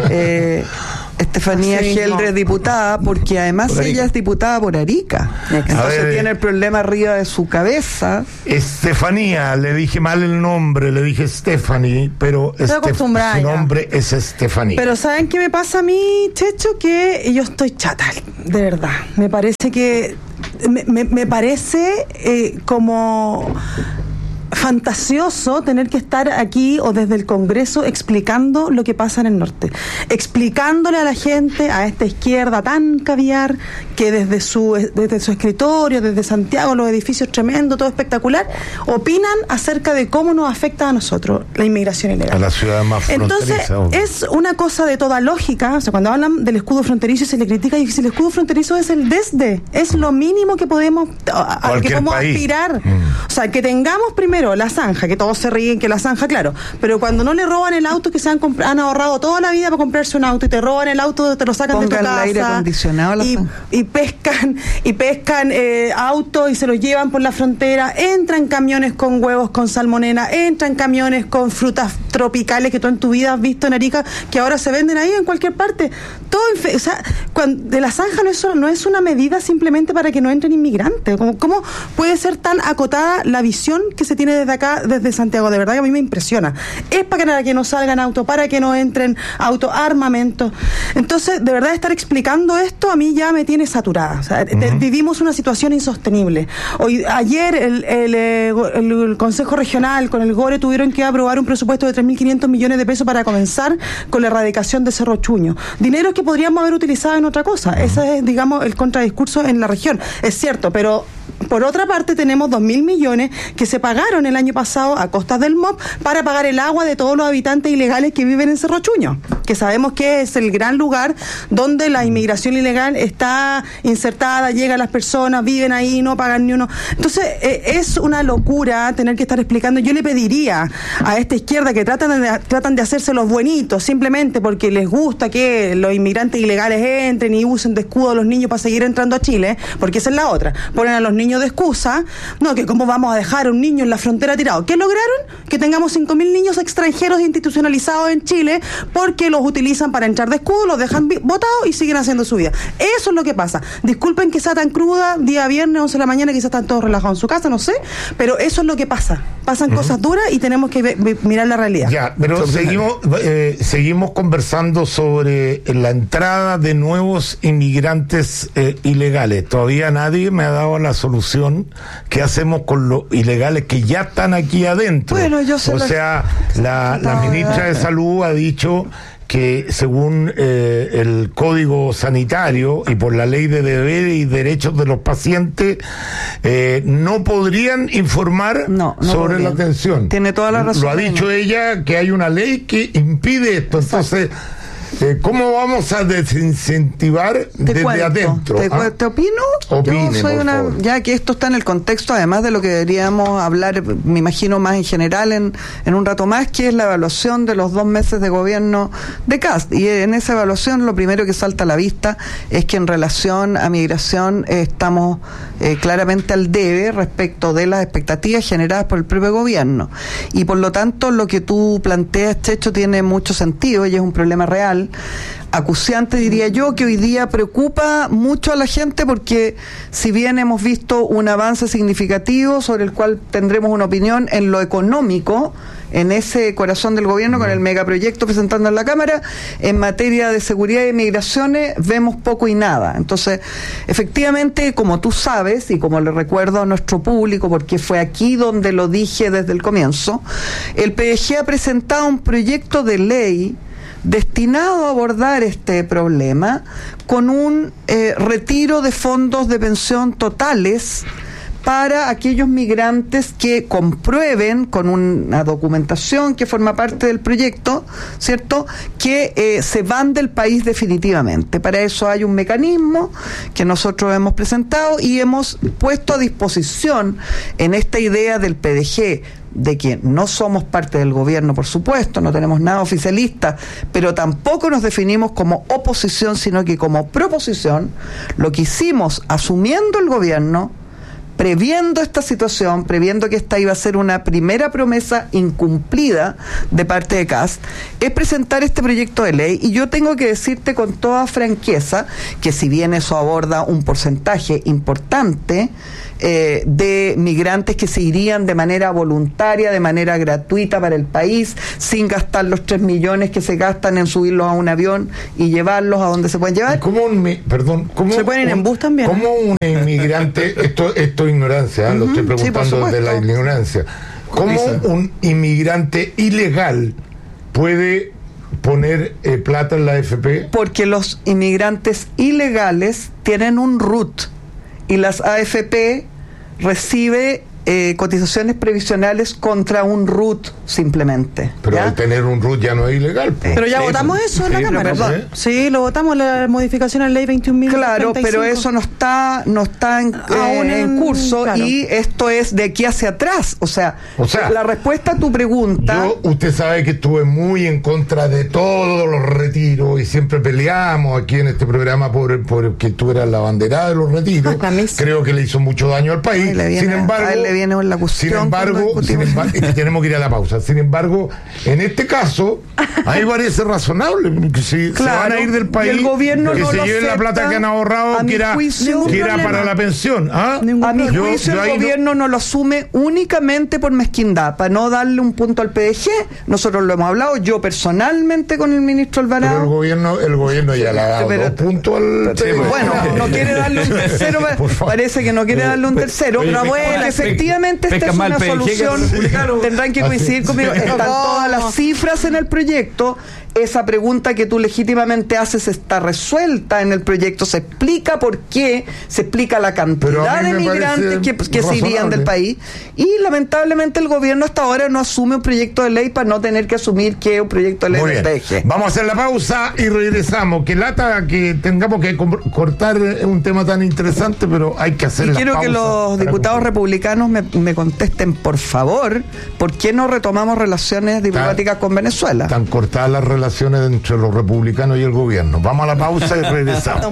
Estefanía Geldres, diputada, porque además ella es diputada por Arica. Entonces tiene el problema arriba de su cabeza. Estefanía, le dije mal el nombre, le dije Stephanie, pero su nombre es Estefanía. Pero ¿saben qué me pasa a mí, Checho? Que yo estoy chata, de verdad. Me parece que me parece como fantasioso tener que estar aquí o desde el Congreso explicando lo que pasa en el norte, explicándole a la gente, a esta izquierda tan caviar, que desde su escritorio, desde Santiago, los edificios tremendos, todo espectacular, opinan acerca de cómo nos afecta a nosotros la inmigración ilegal. A la ciudad más fronteriza. Entonces, es una cosa de toda lógica. O sea, cuando hablan del escudo fronterizo se le critica, y si el escudo fronterizo es el desde, es lo mínimo que podemos aspirar. O sea, que tengamos primero la zanja, que todos se ríen que la zanja, claro, pero cuando no le roban el auto que se han ahorrado toda la vida para comprarse un auto, y te roban el auto, te lo sacan de tu casa, aire acondicionado y pescan autos y se los llevan por la frontera, entran camiones con huevos con salmonela, entran camiones con frutas tropicales que tú en tu vida has visto en Arica, que ahora se venden ahí en cualquier parte, todo o sea, de la zanja no es una medida simplemente para que no entren inmigrantes. ¿Cómo puede ser tan acotada la visión que se tiene desde acá, desde Santiago? De verdad que a mí me impresiona. Es para que no salgan autos, para que no entren autos, armamentos. Entonces, de verdad, estar explicando esto a mí ya me tiene saturada. O sea, vivimos una situación insostenible. Ayer el Consejo Regional con el GORE tuvieron que aprobar un presupuesto de 3.500 millones de pesos para comenzar con la erradicación de Cerro Chuño. Dinero que podríamos haber utilizado en otra cosa. Ese es, digamos, el contradiscurso en la región. Es cierto, pero por otra parte tenemos 2.000 millones que se pagaron el año pasado a costas del MOP para pagar el agua de todos los habitantes ilegales que viven en Cerro Chuño, que sabemos que es el gran lugar donde la inmigración ilegal está insertada, llegan las personas, viven ahí, no pagan ni uno. Entonces es una locura tener que estar explicando. Yo le pediría a esta izquierda que tratan de hacerse los buenitos simplemente porque les gusta que los inmigrantes ilegales entren y usen de escudo a los niños para seguir entrando a Chile, porque esa es la otra. Ponen a los niños de excusa, no, que cómo vamos a dejar a un niño en la frontera tirado. ¿Qué lograron? Que tengamos 5.000 niños extranjeros institucionalizados en Chile porque los utilizan para entrar de escudo, los dejan botados y siguen haciendo su vida. Eso es lo que pasa. Disculpen que sea tan cruda, día viernes, 11 de la mañana, quizás están todos relajados en su casa, no sé, pero eso es lo que pasa. Pasan cosas duras y tenemos que mirar la realidad. Ya, pero seguimos conversando sobre la entrada de nuevos inmigrantes ilegales. Todavía nadie me ha dado la solución. ¿Qué hacemos con los ilegales que ya están aquí adentro? Bueno, la ministra de Salud ha dicho que según el Código Sanitario y por la Ley de Deberes y Derechos de los Pacientes, no podrían informar sobre la atención. Tiene toda la razón. Lo ha dicho ella, que hay una ley que impide esto. Entonces, ¿cómo vamos a desincentivar desde adentro? ¿Te opino? Opine, yo soy ya que esto está en el contexto, además de lo que deberíamos hablar, me imagino, más en general en un rato más, que es la evaluación de los 2 meses de gobierno de Kast. Y en esa evaluación lo primero que salta a la vista es que en relación a migración estamos claramente al debe respecto de las expectativas generadas por el propio gobierno. Y por lo tanto lo que tú planteas, Checho, tiene mucho sentido y es un problema real, acuciante diría yo, que hoy día preocupa mucho a la gente, porque si bien hemos visto un avance significativo sobre el cual tendremos una opinión en lo económico, en ese corazón del gobierno con el megaproyecto presentando en la Cámara, en materia de seguridad y migraciones vemos poco y nada. Entonces, efectivamente, como tú sabes, y como le recuerdo a nuestro público, porque fue aquí donde lo dije desde el comienzo, el PDG ha presentado un proyecto de ley destinado a abordar este problema con un retiro de fondos de pensión totales para aquellos migrantes que comprueben con una documentación que forma parte del proyecto, ¿cierto?, que se van del país definitivamente. Para eso hay un mecanismo que nosotros hemos presentado y hemos puesto a disposición en esta idea del PDG, de que no somos parte del gobierno, por supuesto, no tenemos nada oficialista, pero tampoco nos definimos como oposición, sino que como proposición. Lo que hicimos asumiendo el gobierno, previendo esta situación, previendo que esta iba a ser una primera promesa incumplida de parte de Kast, es presentar este proyecto de ley. Y yo tengo que decirte con toda franqueza que si bien eso aborda un porcentaje importante de migrantes que se irían de manera voluntaria, de manera gratuita para el país, sin gastar los 3 millones que se gastan en subirlos a un avión y llevarlos a donde se pueden llevar. ¿Cómo se pueden ir en bus también? ¿Cómo un inmigrante, esto es ignorancia, lo estoy preguntando desde la ignorancia, cómo un inmigrante ilegal puede poner plata en la AFP? Porque los inmigrantes ilegales tienen un RUT y las AFP recibe cotizaciones previsionales contra un RUT simplemente. Pero ¿ya? al tener un RUT ya no es ilegal. Pero ya votamos eso en la Cámara. Sí, lo votamos, la modificación a la ley 21.035. Claro, pero eso no está en curso, claro. Y esto es de aquí hacia atrás. O sea, la respuesta a tu pregunta... Usted sabe que estuve muy en contra de todos los retiros y siempre peleamos aquí en este programa porque tú eras la banderada de los retiros. Creo que le hizo mucho daño al país. Sin embargo, la cuestión. Sin embargo, tenemos que ir a la pausa. Sin embargo, en este caso, ahí parece razonable que si se van a ir del país, el gobierno que no se lo lleven la plata que han ahorrado, que era para la pensión. A mi juicio, el gobierno no lo asume únicamente por mezquindad, para no darle un punto al PDG. Nosotros lo hemos hablado, yo personalmente con el ministro Alvarado. Pero el gobierno ya le ha dado 2 puntos al PDG. Bueno, no quiere darle un tercero, parece que no quiere darle un tercero, pero bueno, efectivamente esta es una solución. Tendrán que coincidir conmigo. Están todas las cifras en el proyecto. Esa pregunta que tú legítimamente haces está resuelta en el proyecto. Se explica por qué, se explica la cantidad de migrantes que se irían del país. Y lamentablemente el gobierno hasta ahora no asume un proyecto de ley para no tener que asumir que es un proyecto de ley del PDG. Vamos a hacer la pausa y regresamos. Que lata que tengamos que cortar un tema tan interesante, pero hay que hacer la pausa. Y quiero que los diputados republicanos me contesten, por favor, ¿por qué no retomamos relaciones diplomáticas con Venezuela? Están cortadas las relaciones entre los republicanos y el gobierno. Vamos a la pausa y regresamos.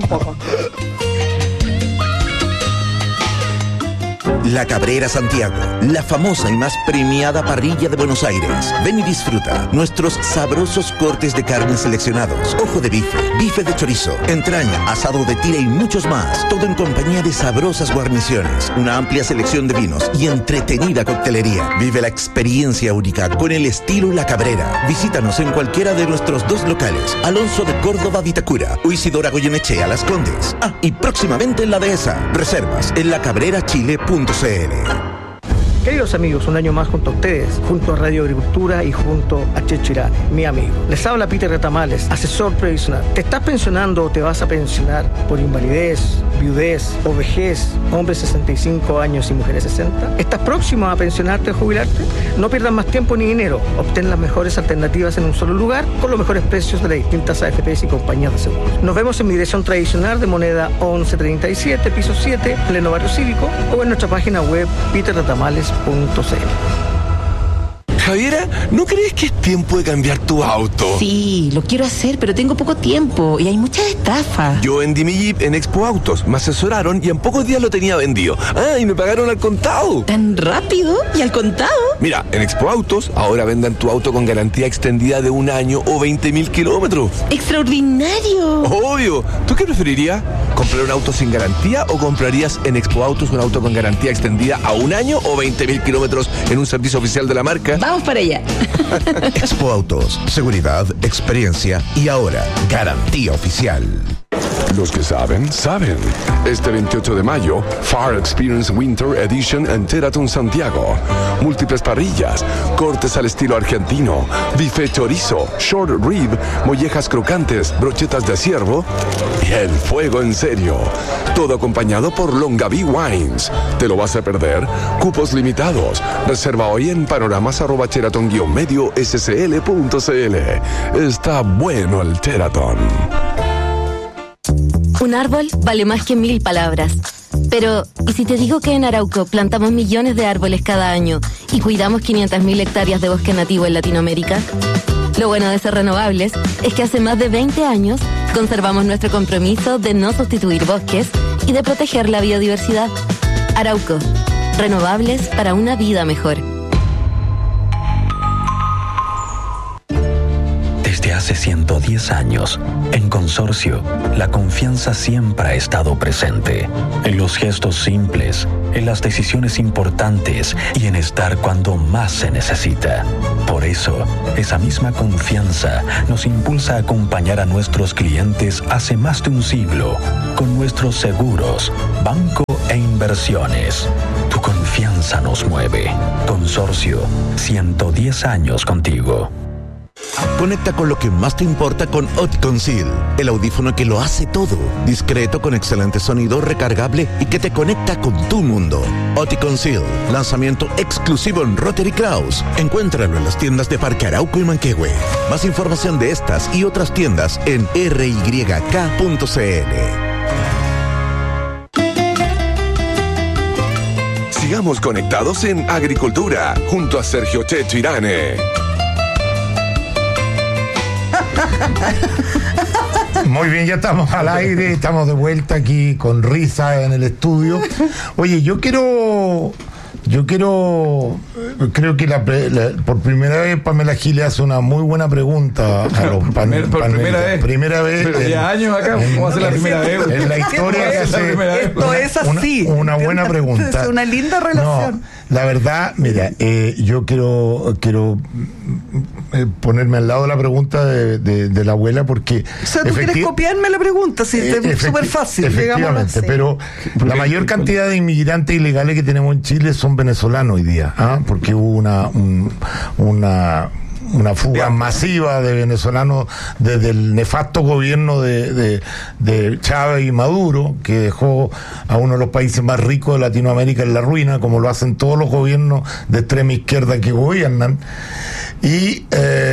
La Cabrera Santiago, la famosa y más premiada parrilla de Buenos Aires. Ven y disfruta nuestros sabrosos cortes de carne seleccionados, ojo de bife, bife de chorizo, entraña, asado de tira y muchos más. Todo en compañía de sabrosas guarniciones, una amplia selección de vinos y entretenida coctelería. Vive la experiencia única con el estilo La Cabrera. Visítanos en cualquiera de nuestros 2 locales, Alonso de Córdoba, Vitacura, o Isidora Goyenechea, Las Condes. Y próximamente en la Dehesa. Reservas en lacabrerachile.cl. Queridos amigos, un año más junto a ustedes, junto a Radio Agricultura y junto a Checho Irán, mi amigo. Les habla Peter Retamales, asesor previsional. ¿Te estás pensionando o te vas a pensionar por invalidez, viudez o vejez, hombres 65 años y mujeres 60? ¿Estás próximo a pensionarte o jubilarte? No pierdas más tiempo ni dinero. Obtén las mejores alternativas en un solo lugar con los mejores precios de las distintas AFPs y compañías de seguros. Nos vemos en mi dirección tradicional de moneda 1137, piso 7, pleno barrio cívico, o en nuestra página web peterretamales.cl. Javiera, ¿no crees que es tiempo de cambiar tu auto? Sí, lo quiero hacer, pero tengo poco tiempo y hay muchas estafas. Yo vendí mi Jeep en Expo Autos, me asesoraron y en pocos días lo tenía vendido. Y me pagaron al contado. ¿Tan rápido? ¿Y al contado? Mira, en Expo Autos ahora vendan tu auto con garantía extendida de 1 año o 20.000 kilómetros. ¡Extraordinario! Obvio. ¿Tú qué preferirías? ¿Comprar un auto sin garantía o comprarías en Expo Autos un auto con garantía extendida a 1 año o 20.000 kilómetros en un servicio oficial de la marca? Vamos para allá. Expo Autos, seguridad, experiencia y ahora garantía oficial. Los que saben, saben. Este 28 de mayo, Far Experience Winter Edition en Sheraton Santiago. Múltiples parrillas, cortes al estilo argentino, bife chorizo, short rib, mollejas crocantes, brochetas de ciervo y el fuego en serio. Todo acompañado por Longaví Wines. ¿Te lo vas a perder? Cupos limitados. Reserva hoy en panoramas@sheraton-scl.cl. Está bueno el Sheraton. Un árbol vale más que 1000 palabras. Pero, ¿y si te digo que en Arauco plantamos millones de árboles cada año y cuidamos 500.000 hectáreas de bosque nativo en Latinoamérica? Lo bueno de ser renovables es que hace más de 20 años conservamos nuestro compromiso de no sustituir bosques y de proteger la biodiversidad. Arauco, renovables para una vida mejor. Desde hace 110 años, en Consorcio, la confianza siempre ha estado presente. En los gestos simples, en las decisiones importantes y en estar cuando más se necesita. Por eso, esa misma confianza nos impulsa a acompañar a nuestros clientes hace más de un siglo con nuestros seguros, banco e inversiones. Tu confianza nos mueve. Consorcio, 110 años contigo. Conecta con lo que más te importa con Oticon Seal, el audífono que lo hace todo, discreto con excelente sonido, recargable y que te conecta con tu mundo. Oticon Seal, lanzamiento exclusivo en Rotary Kraus. Encuéntralo en las tiendas de Parque Arauco y Manquehue. Más información de estas y otras tiendas en ryk.cl. Sigamos conectados en Agricultura, junto a Sergio Checho Irane. Muy bien, ya estamos al aire, estamos de vuelta aquí con risa en el estudio. Oye, creo que por primera vez Pamela Giles hace una muy buena pregunta a los panelistas. Primera vez. Pero ya años acá, ¿cómo hace la primera vez? En la historia que hace. Esto es así. Una buena pregunta. Es una linda relación. No, la verdad, mira, yo quiero ponerme al lado de la pregunta de la abuela porque... O sea, tú quieres copiarme la pregunta, sí, es súper fácil. Efectivamente, pero la mayor cantidad de inmigrantes ilegales que tenemos en Chile son venezolanos hoy día, porque hubo una fuga masiva de venezolanos desde el nefasto gobierno de Chávez y Maduro, que dejó a uno de los países más ricos de Latinoamérica en la ruina, como lo hacen todos los gobiernos de extrema izquierda que gobiernan. Y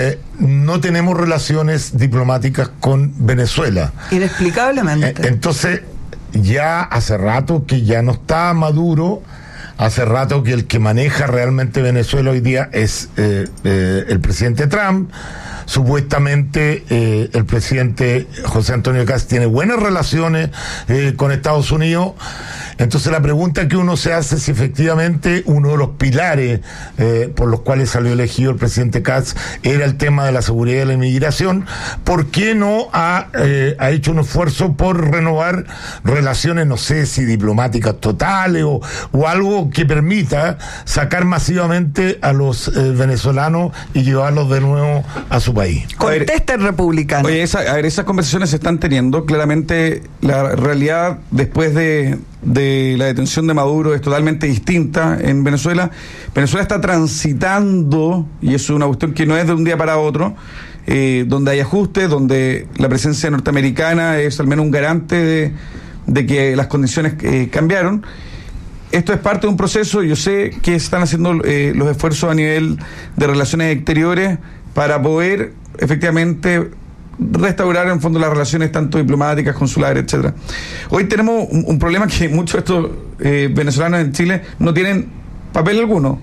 no tenemos relaciones diplomáticas con Venezuela. Inexplicablemente. Entonces, ya hace rato que ya no está Maduro. Hace rato que el que maneja realmente Venezuela hoy día es el presidente Trump. Supuestamente el presidente José Antonio Kast tiene buenas relaciones con Estados Unidos. Entonces la pregunta que uno se hace es si efectivamente uno de los pilares por los cuales salió elegido el presidente Kast era el tema de la seguridad y la inmigración. ¿Por qué no ha hecho un esfuerzo por renovar relaciones, no sé si diplomáticas totales o algo que permita sacar masivamente a los venezolanos y llevarlos de nuevo a su país? Contesta el republicano. Oye, esas conversaciones se están teniendo. Claramente la realidad después de la detención de Maduro es totalmente distinta en Venezuela. Venezuela está transitando, y es una cuestión que no es de un día para otro, donde hay ajustes, donde la presencia norteamericana es al menos un garante de que las condiciones cambiaron. Esto es parte de un proceso. Yo sé que están haciendo los esfuerzos a nivel de relaciones exteriores para poder efectivamente restaurar en fondo las relaciones tanto diplomáticas, consulares, etcétera. Hoy tenemos un problema que muchos de estos venezolanos en Chile no tienen papel alguno.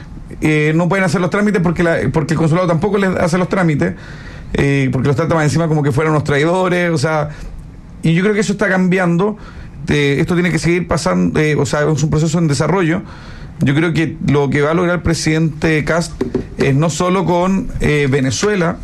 No pueden hacer los trámites porque el consulado tampoco les hace los trámites, porque los trata más encima como que fueran unos traidores, o sea, y yo creo que eso está cambiando. Esto tiene que seguir pasando, o sea, es un proceso en desarrollo. Yo creo que lo que va a lograr el presidente Kast es no solo con Venezuela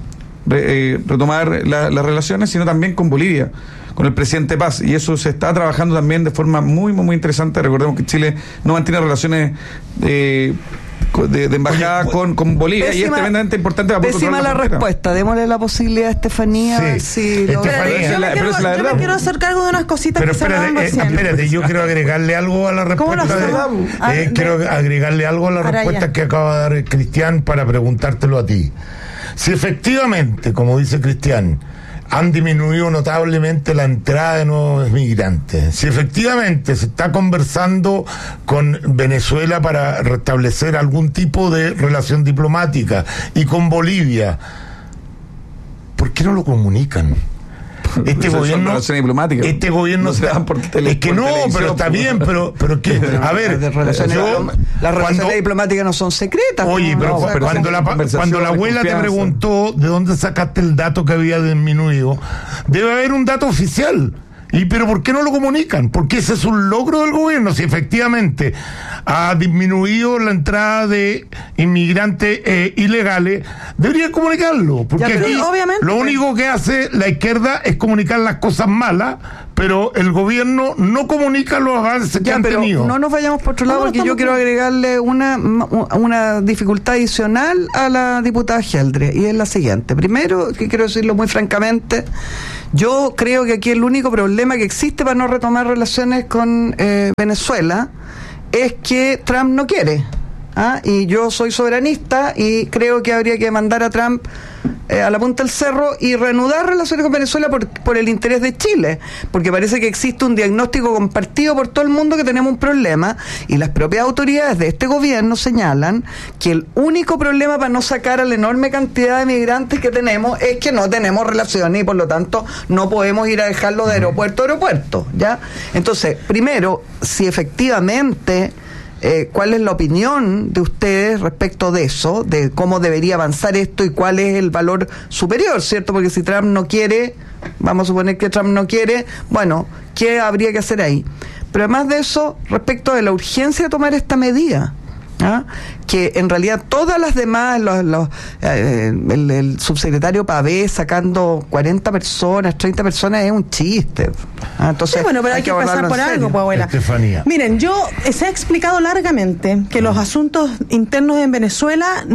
retomar las relaciones, sino también con Bolivia, con el presidente Paz, y eso se está trabajando también de forma muy, muy, muy interesante. Recordemos que Chile no mantiene relaciones de embajada con Bolivia, y es tremendamente importante para poder controlar la respuesta. Démosle la posibilidad a Estefanía. Sí. Yo me quiero hacer cargo de unas cositas pero espérate, yo quiero agregarle algo a la respuesta. Quiero agregarle algo a la respuesta que acaba de dar Cristian para preguntártelo a ti. Si efectivamente, como dice Cristian, han disminuido notablemente la entrada de nuevos migrantes, si efectivamente se está conversando con Venezuela para restablecer algún tipo de relación diplomática y con Bolivia, ¿por qué no lo comunican? Este gobierno se dan por es que no, pero está bien, pero que, a ver, las relaciones diplomáticas no son secretas. Oye, pero cuando la abuela te preguntó de dónde sacaste el dato que había disminuido, debe haber un dato oficial. Pero ¿por qué no lo comunican? Porque ese es un logro del gobierno. Si efectivamente ha disminuido la entrada de inmigrantes ilegales, debería comunicarlo. Porque aquí lo único que hace la izquierda es comunicar las cosas malas, pero el gobierno no comunica los avances que han tenido. No nos vayamos por otro lado, porque yo quiero agregarle una dificultad adicional a la diputada Geldre, y es la siguiente. Primero, que quiero decirlo muy francamente, yo creo que aquí el único problema que existe para no retomar relaciones con Venezuela es que Trump no quiere. Y yo soy soberanista y creo que habría que mandar a Trump a la punta del cerro y reanudar relaciones con Venezuela por el interés de Chile, porque parece que existe un diagnóstico compartido por todo el mundo que tenemos un problema, y las propias autoridades de este gobierno señalan que el único problema para no sacar a la enorme cantidad de migrantes que tenemos es que no tenemos relaciones y por lo tanto no podemos ir a dejarlo de aeropuerto a aeropuerto, ¿ya? Entonces, primero, si efectivamente ¿cuál es la opinión de ustedes respecto de eso, de cómo debería avanzar esto y cuál es el valor superior, ¿cierto? Porque si Trump no quiere, vamos a suponer que Trump no quiere, bueno, ¿qué habría que hacer ahí? Pero además de eso, respecto de la urgencia de tomar esta medida, que en realidad todas las demás, el subsecretario Pavé sacando 40 personas, 30 personas es un chiste. Entonces, sí, bueno, pero hay que pasar por algo, pues, abuela. Estefanía. Miren, se ha explicado largamente que los asuntos internos en Venezuela,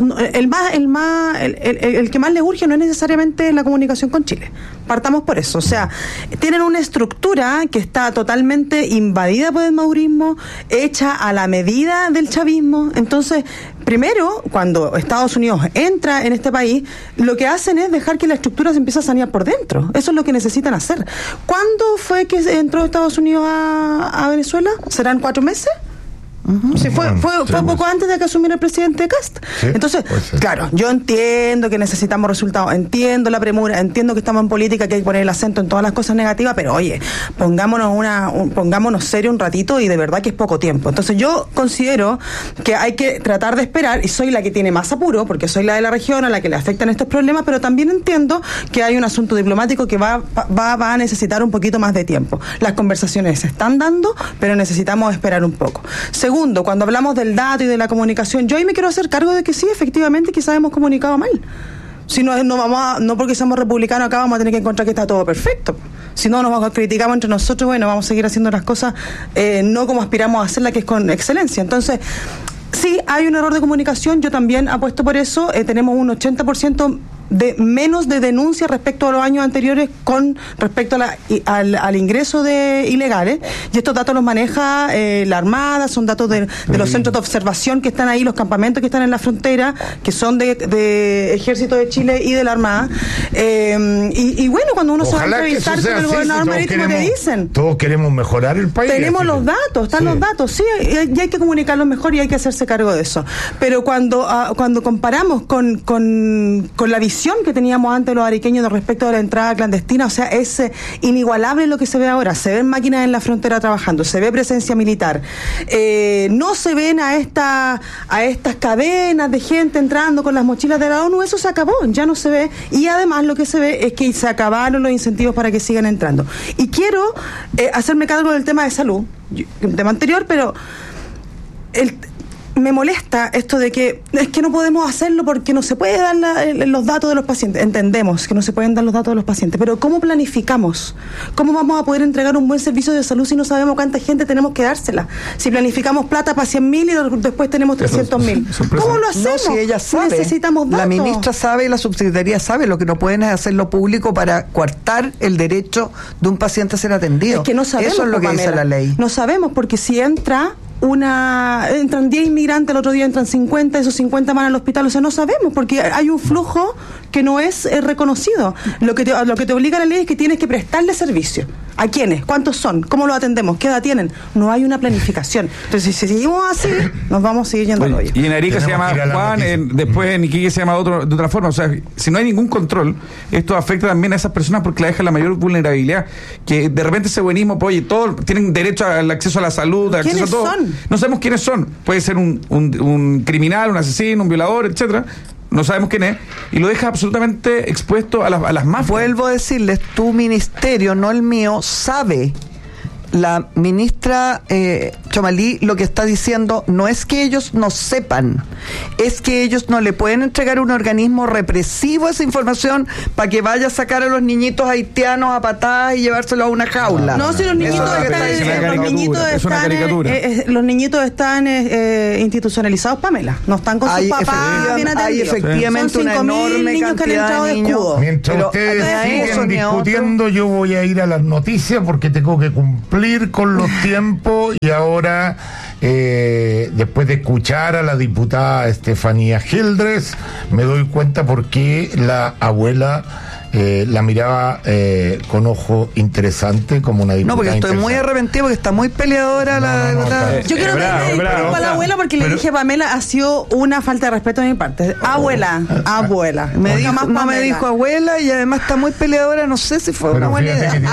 el que más les urge no es necesariamente la comunicación con Chile. Partamos por eso. O sea, tienen una estructura que está totalmente invadida por el madurismo, hecha a la medida del chavismo. Entonces, primero, cuando Estados Unidos entra en este país, lo que hacen es dejar que la estructura se empiece a sanear por dentro. Eso es lo que necesitan hacer. ¿Cuándo fue que entró Estados Unidos a Venezuela? ¿Serán 4 meses? Sí, fue poco antes de que asumiera el presidente Kast. ¿Sí? Entonces, claro, yo entiendo que necesitamos resultados, entiendo la premura, entiendo que estamos en política, que hay que poner el acento en todas las cosas negativas, pero oye, pongámonos serio un ratito, y de verdad que es poco tiempo. Entonces yo considero que hay que tratar de esperar, y soy la que tiene más apuro, porque soy la de la región a la que le afectan estos problemas, pero también entiendo que hay un asunto diplomático que va a necesitar un poquito más de tiempo. Las conversaciones se están dando, pero necesitamos esperar un poco. Segundo, cuando hablamos del dato y de la comunicación, yo ahí me quiero hacer cargo de que sí, efectivamente, quizás hemos comunicado mal. Si no porque somos republicanos acá vamos a tener que encontrar que está todo perfecto. Si no, nos criticamos entre nosotros, bueno, vamos a seguir haciendo las cosas no como aspiramos a hacerlas, que es con excelencia. Entonces, sí, hay un error de comunicación, yo también apuesto por eso. Tenemos un 80% de menos de denuncias respecto a los años anteriores con respecto al ingreso de ilegales, y estos datos los maneja la Armada, son datos de los centros de observación que están ahí, los campamentos que están en la frontera, que son de Ejército de Chile y de la Armada, y bueno, cuando uno se va a entrevistar con el gobernador marítimo te dicen, todos queremos mejorar el país, tenemos los datos, están los datos, sí, y hay que comunicarlos mejor y hay que hacerse cargo de eso. Pero cuando comparamos con la visión que teníamos antes los ariqueños respecto a la entrada clandestina, o sea, es inigualable lo que se ve ahora. Se ven máquinas en la frontera trabajando, se ve presencia militar, no se ven a estas cadenas de gente entrando con las mochilas de la ONU. Eso se acabó, ya no se ve, y además lo que se ve es que se acabaron los incentivos para que sigan entrando. Y quiero hacerme cargo del tema de salud, un tema anterior, pero me molesta esto de que es que no podemos hacerlo porque no se puede dar los datos de los pacientes. Entendemos que no se pueden dar los datos de los pacientes, pero ¿cómo planificamos? ¿Cómo vamos a poder entregar un buen servicio de salud si no sabemos cuánta gente tenemos que dársela? Si planificamos plata para 100.000 y después tenemos 300.000. ¿Cómo lo hacemos? No, si ella sabe. Necesitamos datos. La ministra sabe y la subsecretaría sabe. Lo que no pueden es hacerlo público para coartar el derecho de un paciente a ser atendido. Es que no sabemos. Eso es lo que dice la ley. No sabemos, porque si entran 10 inmigrantes, el otro día entran 50, esos 50 van al hospital, o sea, no sabemos, porque hay un flujo que no es reconocido. Lo que te obliga la ley es que tienes que prestarle servicio. ¿A quiénes? ¿Cuántos son? ¿Cómo los atendemos? ¿Qué edad tienen? No hay una planificación. Entonces, si seguimos así, nos vamos a seguir yendo al hoyo. Y en Arica se llama Juan, después en Iquique se llama de otra forma. O sea, si no hay ningún control, esto afecta también a esas personas porque la deja en la mayor vulnerabilidad. Que de repente ese buenismo, pues, oye, todos tienen derecho al acceso a la salud, al acceso a todo. ¿Quiénes son? No sabemos quiénes son. Puede ser un criminal, un asesino, un violador, etcétera. No sabemos quién es, y lo deja absolutamente expuesto a las mafias. Vuelvo a decirles, tu ministerio, no el mío, sabe. La ministra Chomalí lo que está diciendo no es que ellos no sepan, es que ellos no le pueden entregar a un organismo represivo esa información para que vaya a sacar a los niñitos haitianos a patadas y llevárselos a una jaula. No, si los niñitos están institucionalizados, Pamela, no están con sus papás bien atendidos. Hay efectivamente una enorme cantidad de niños. Mientras ustedes siguen discutiendo, yo voy a ir a las noticias porque tengo que cumplir con los tiempos, y ahora después de escuchar a la diputada Estefanía Gildres me doy cuenta por qué la abuela la miraba con ojo interesante como una diputada. No, porque estoy muy arrepentido porque está muy peleadora la diputada. Yo quiero pedirle disculpas a la abuela porque le dije, Pamela, ha sido una falta de respeto de mi parte. Abuela. No me dijo abuela, y además está muy peleadora, no sé si fue una buena idea.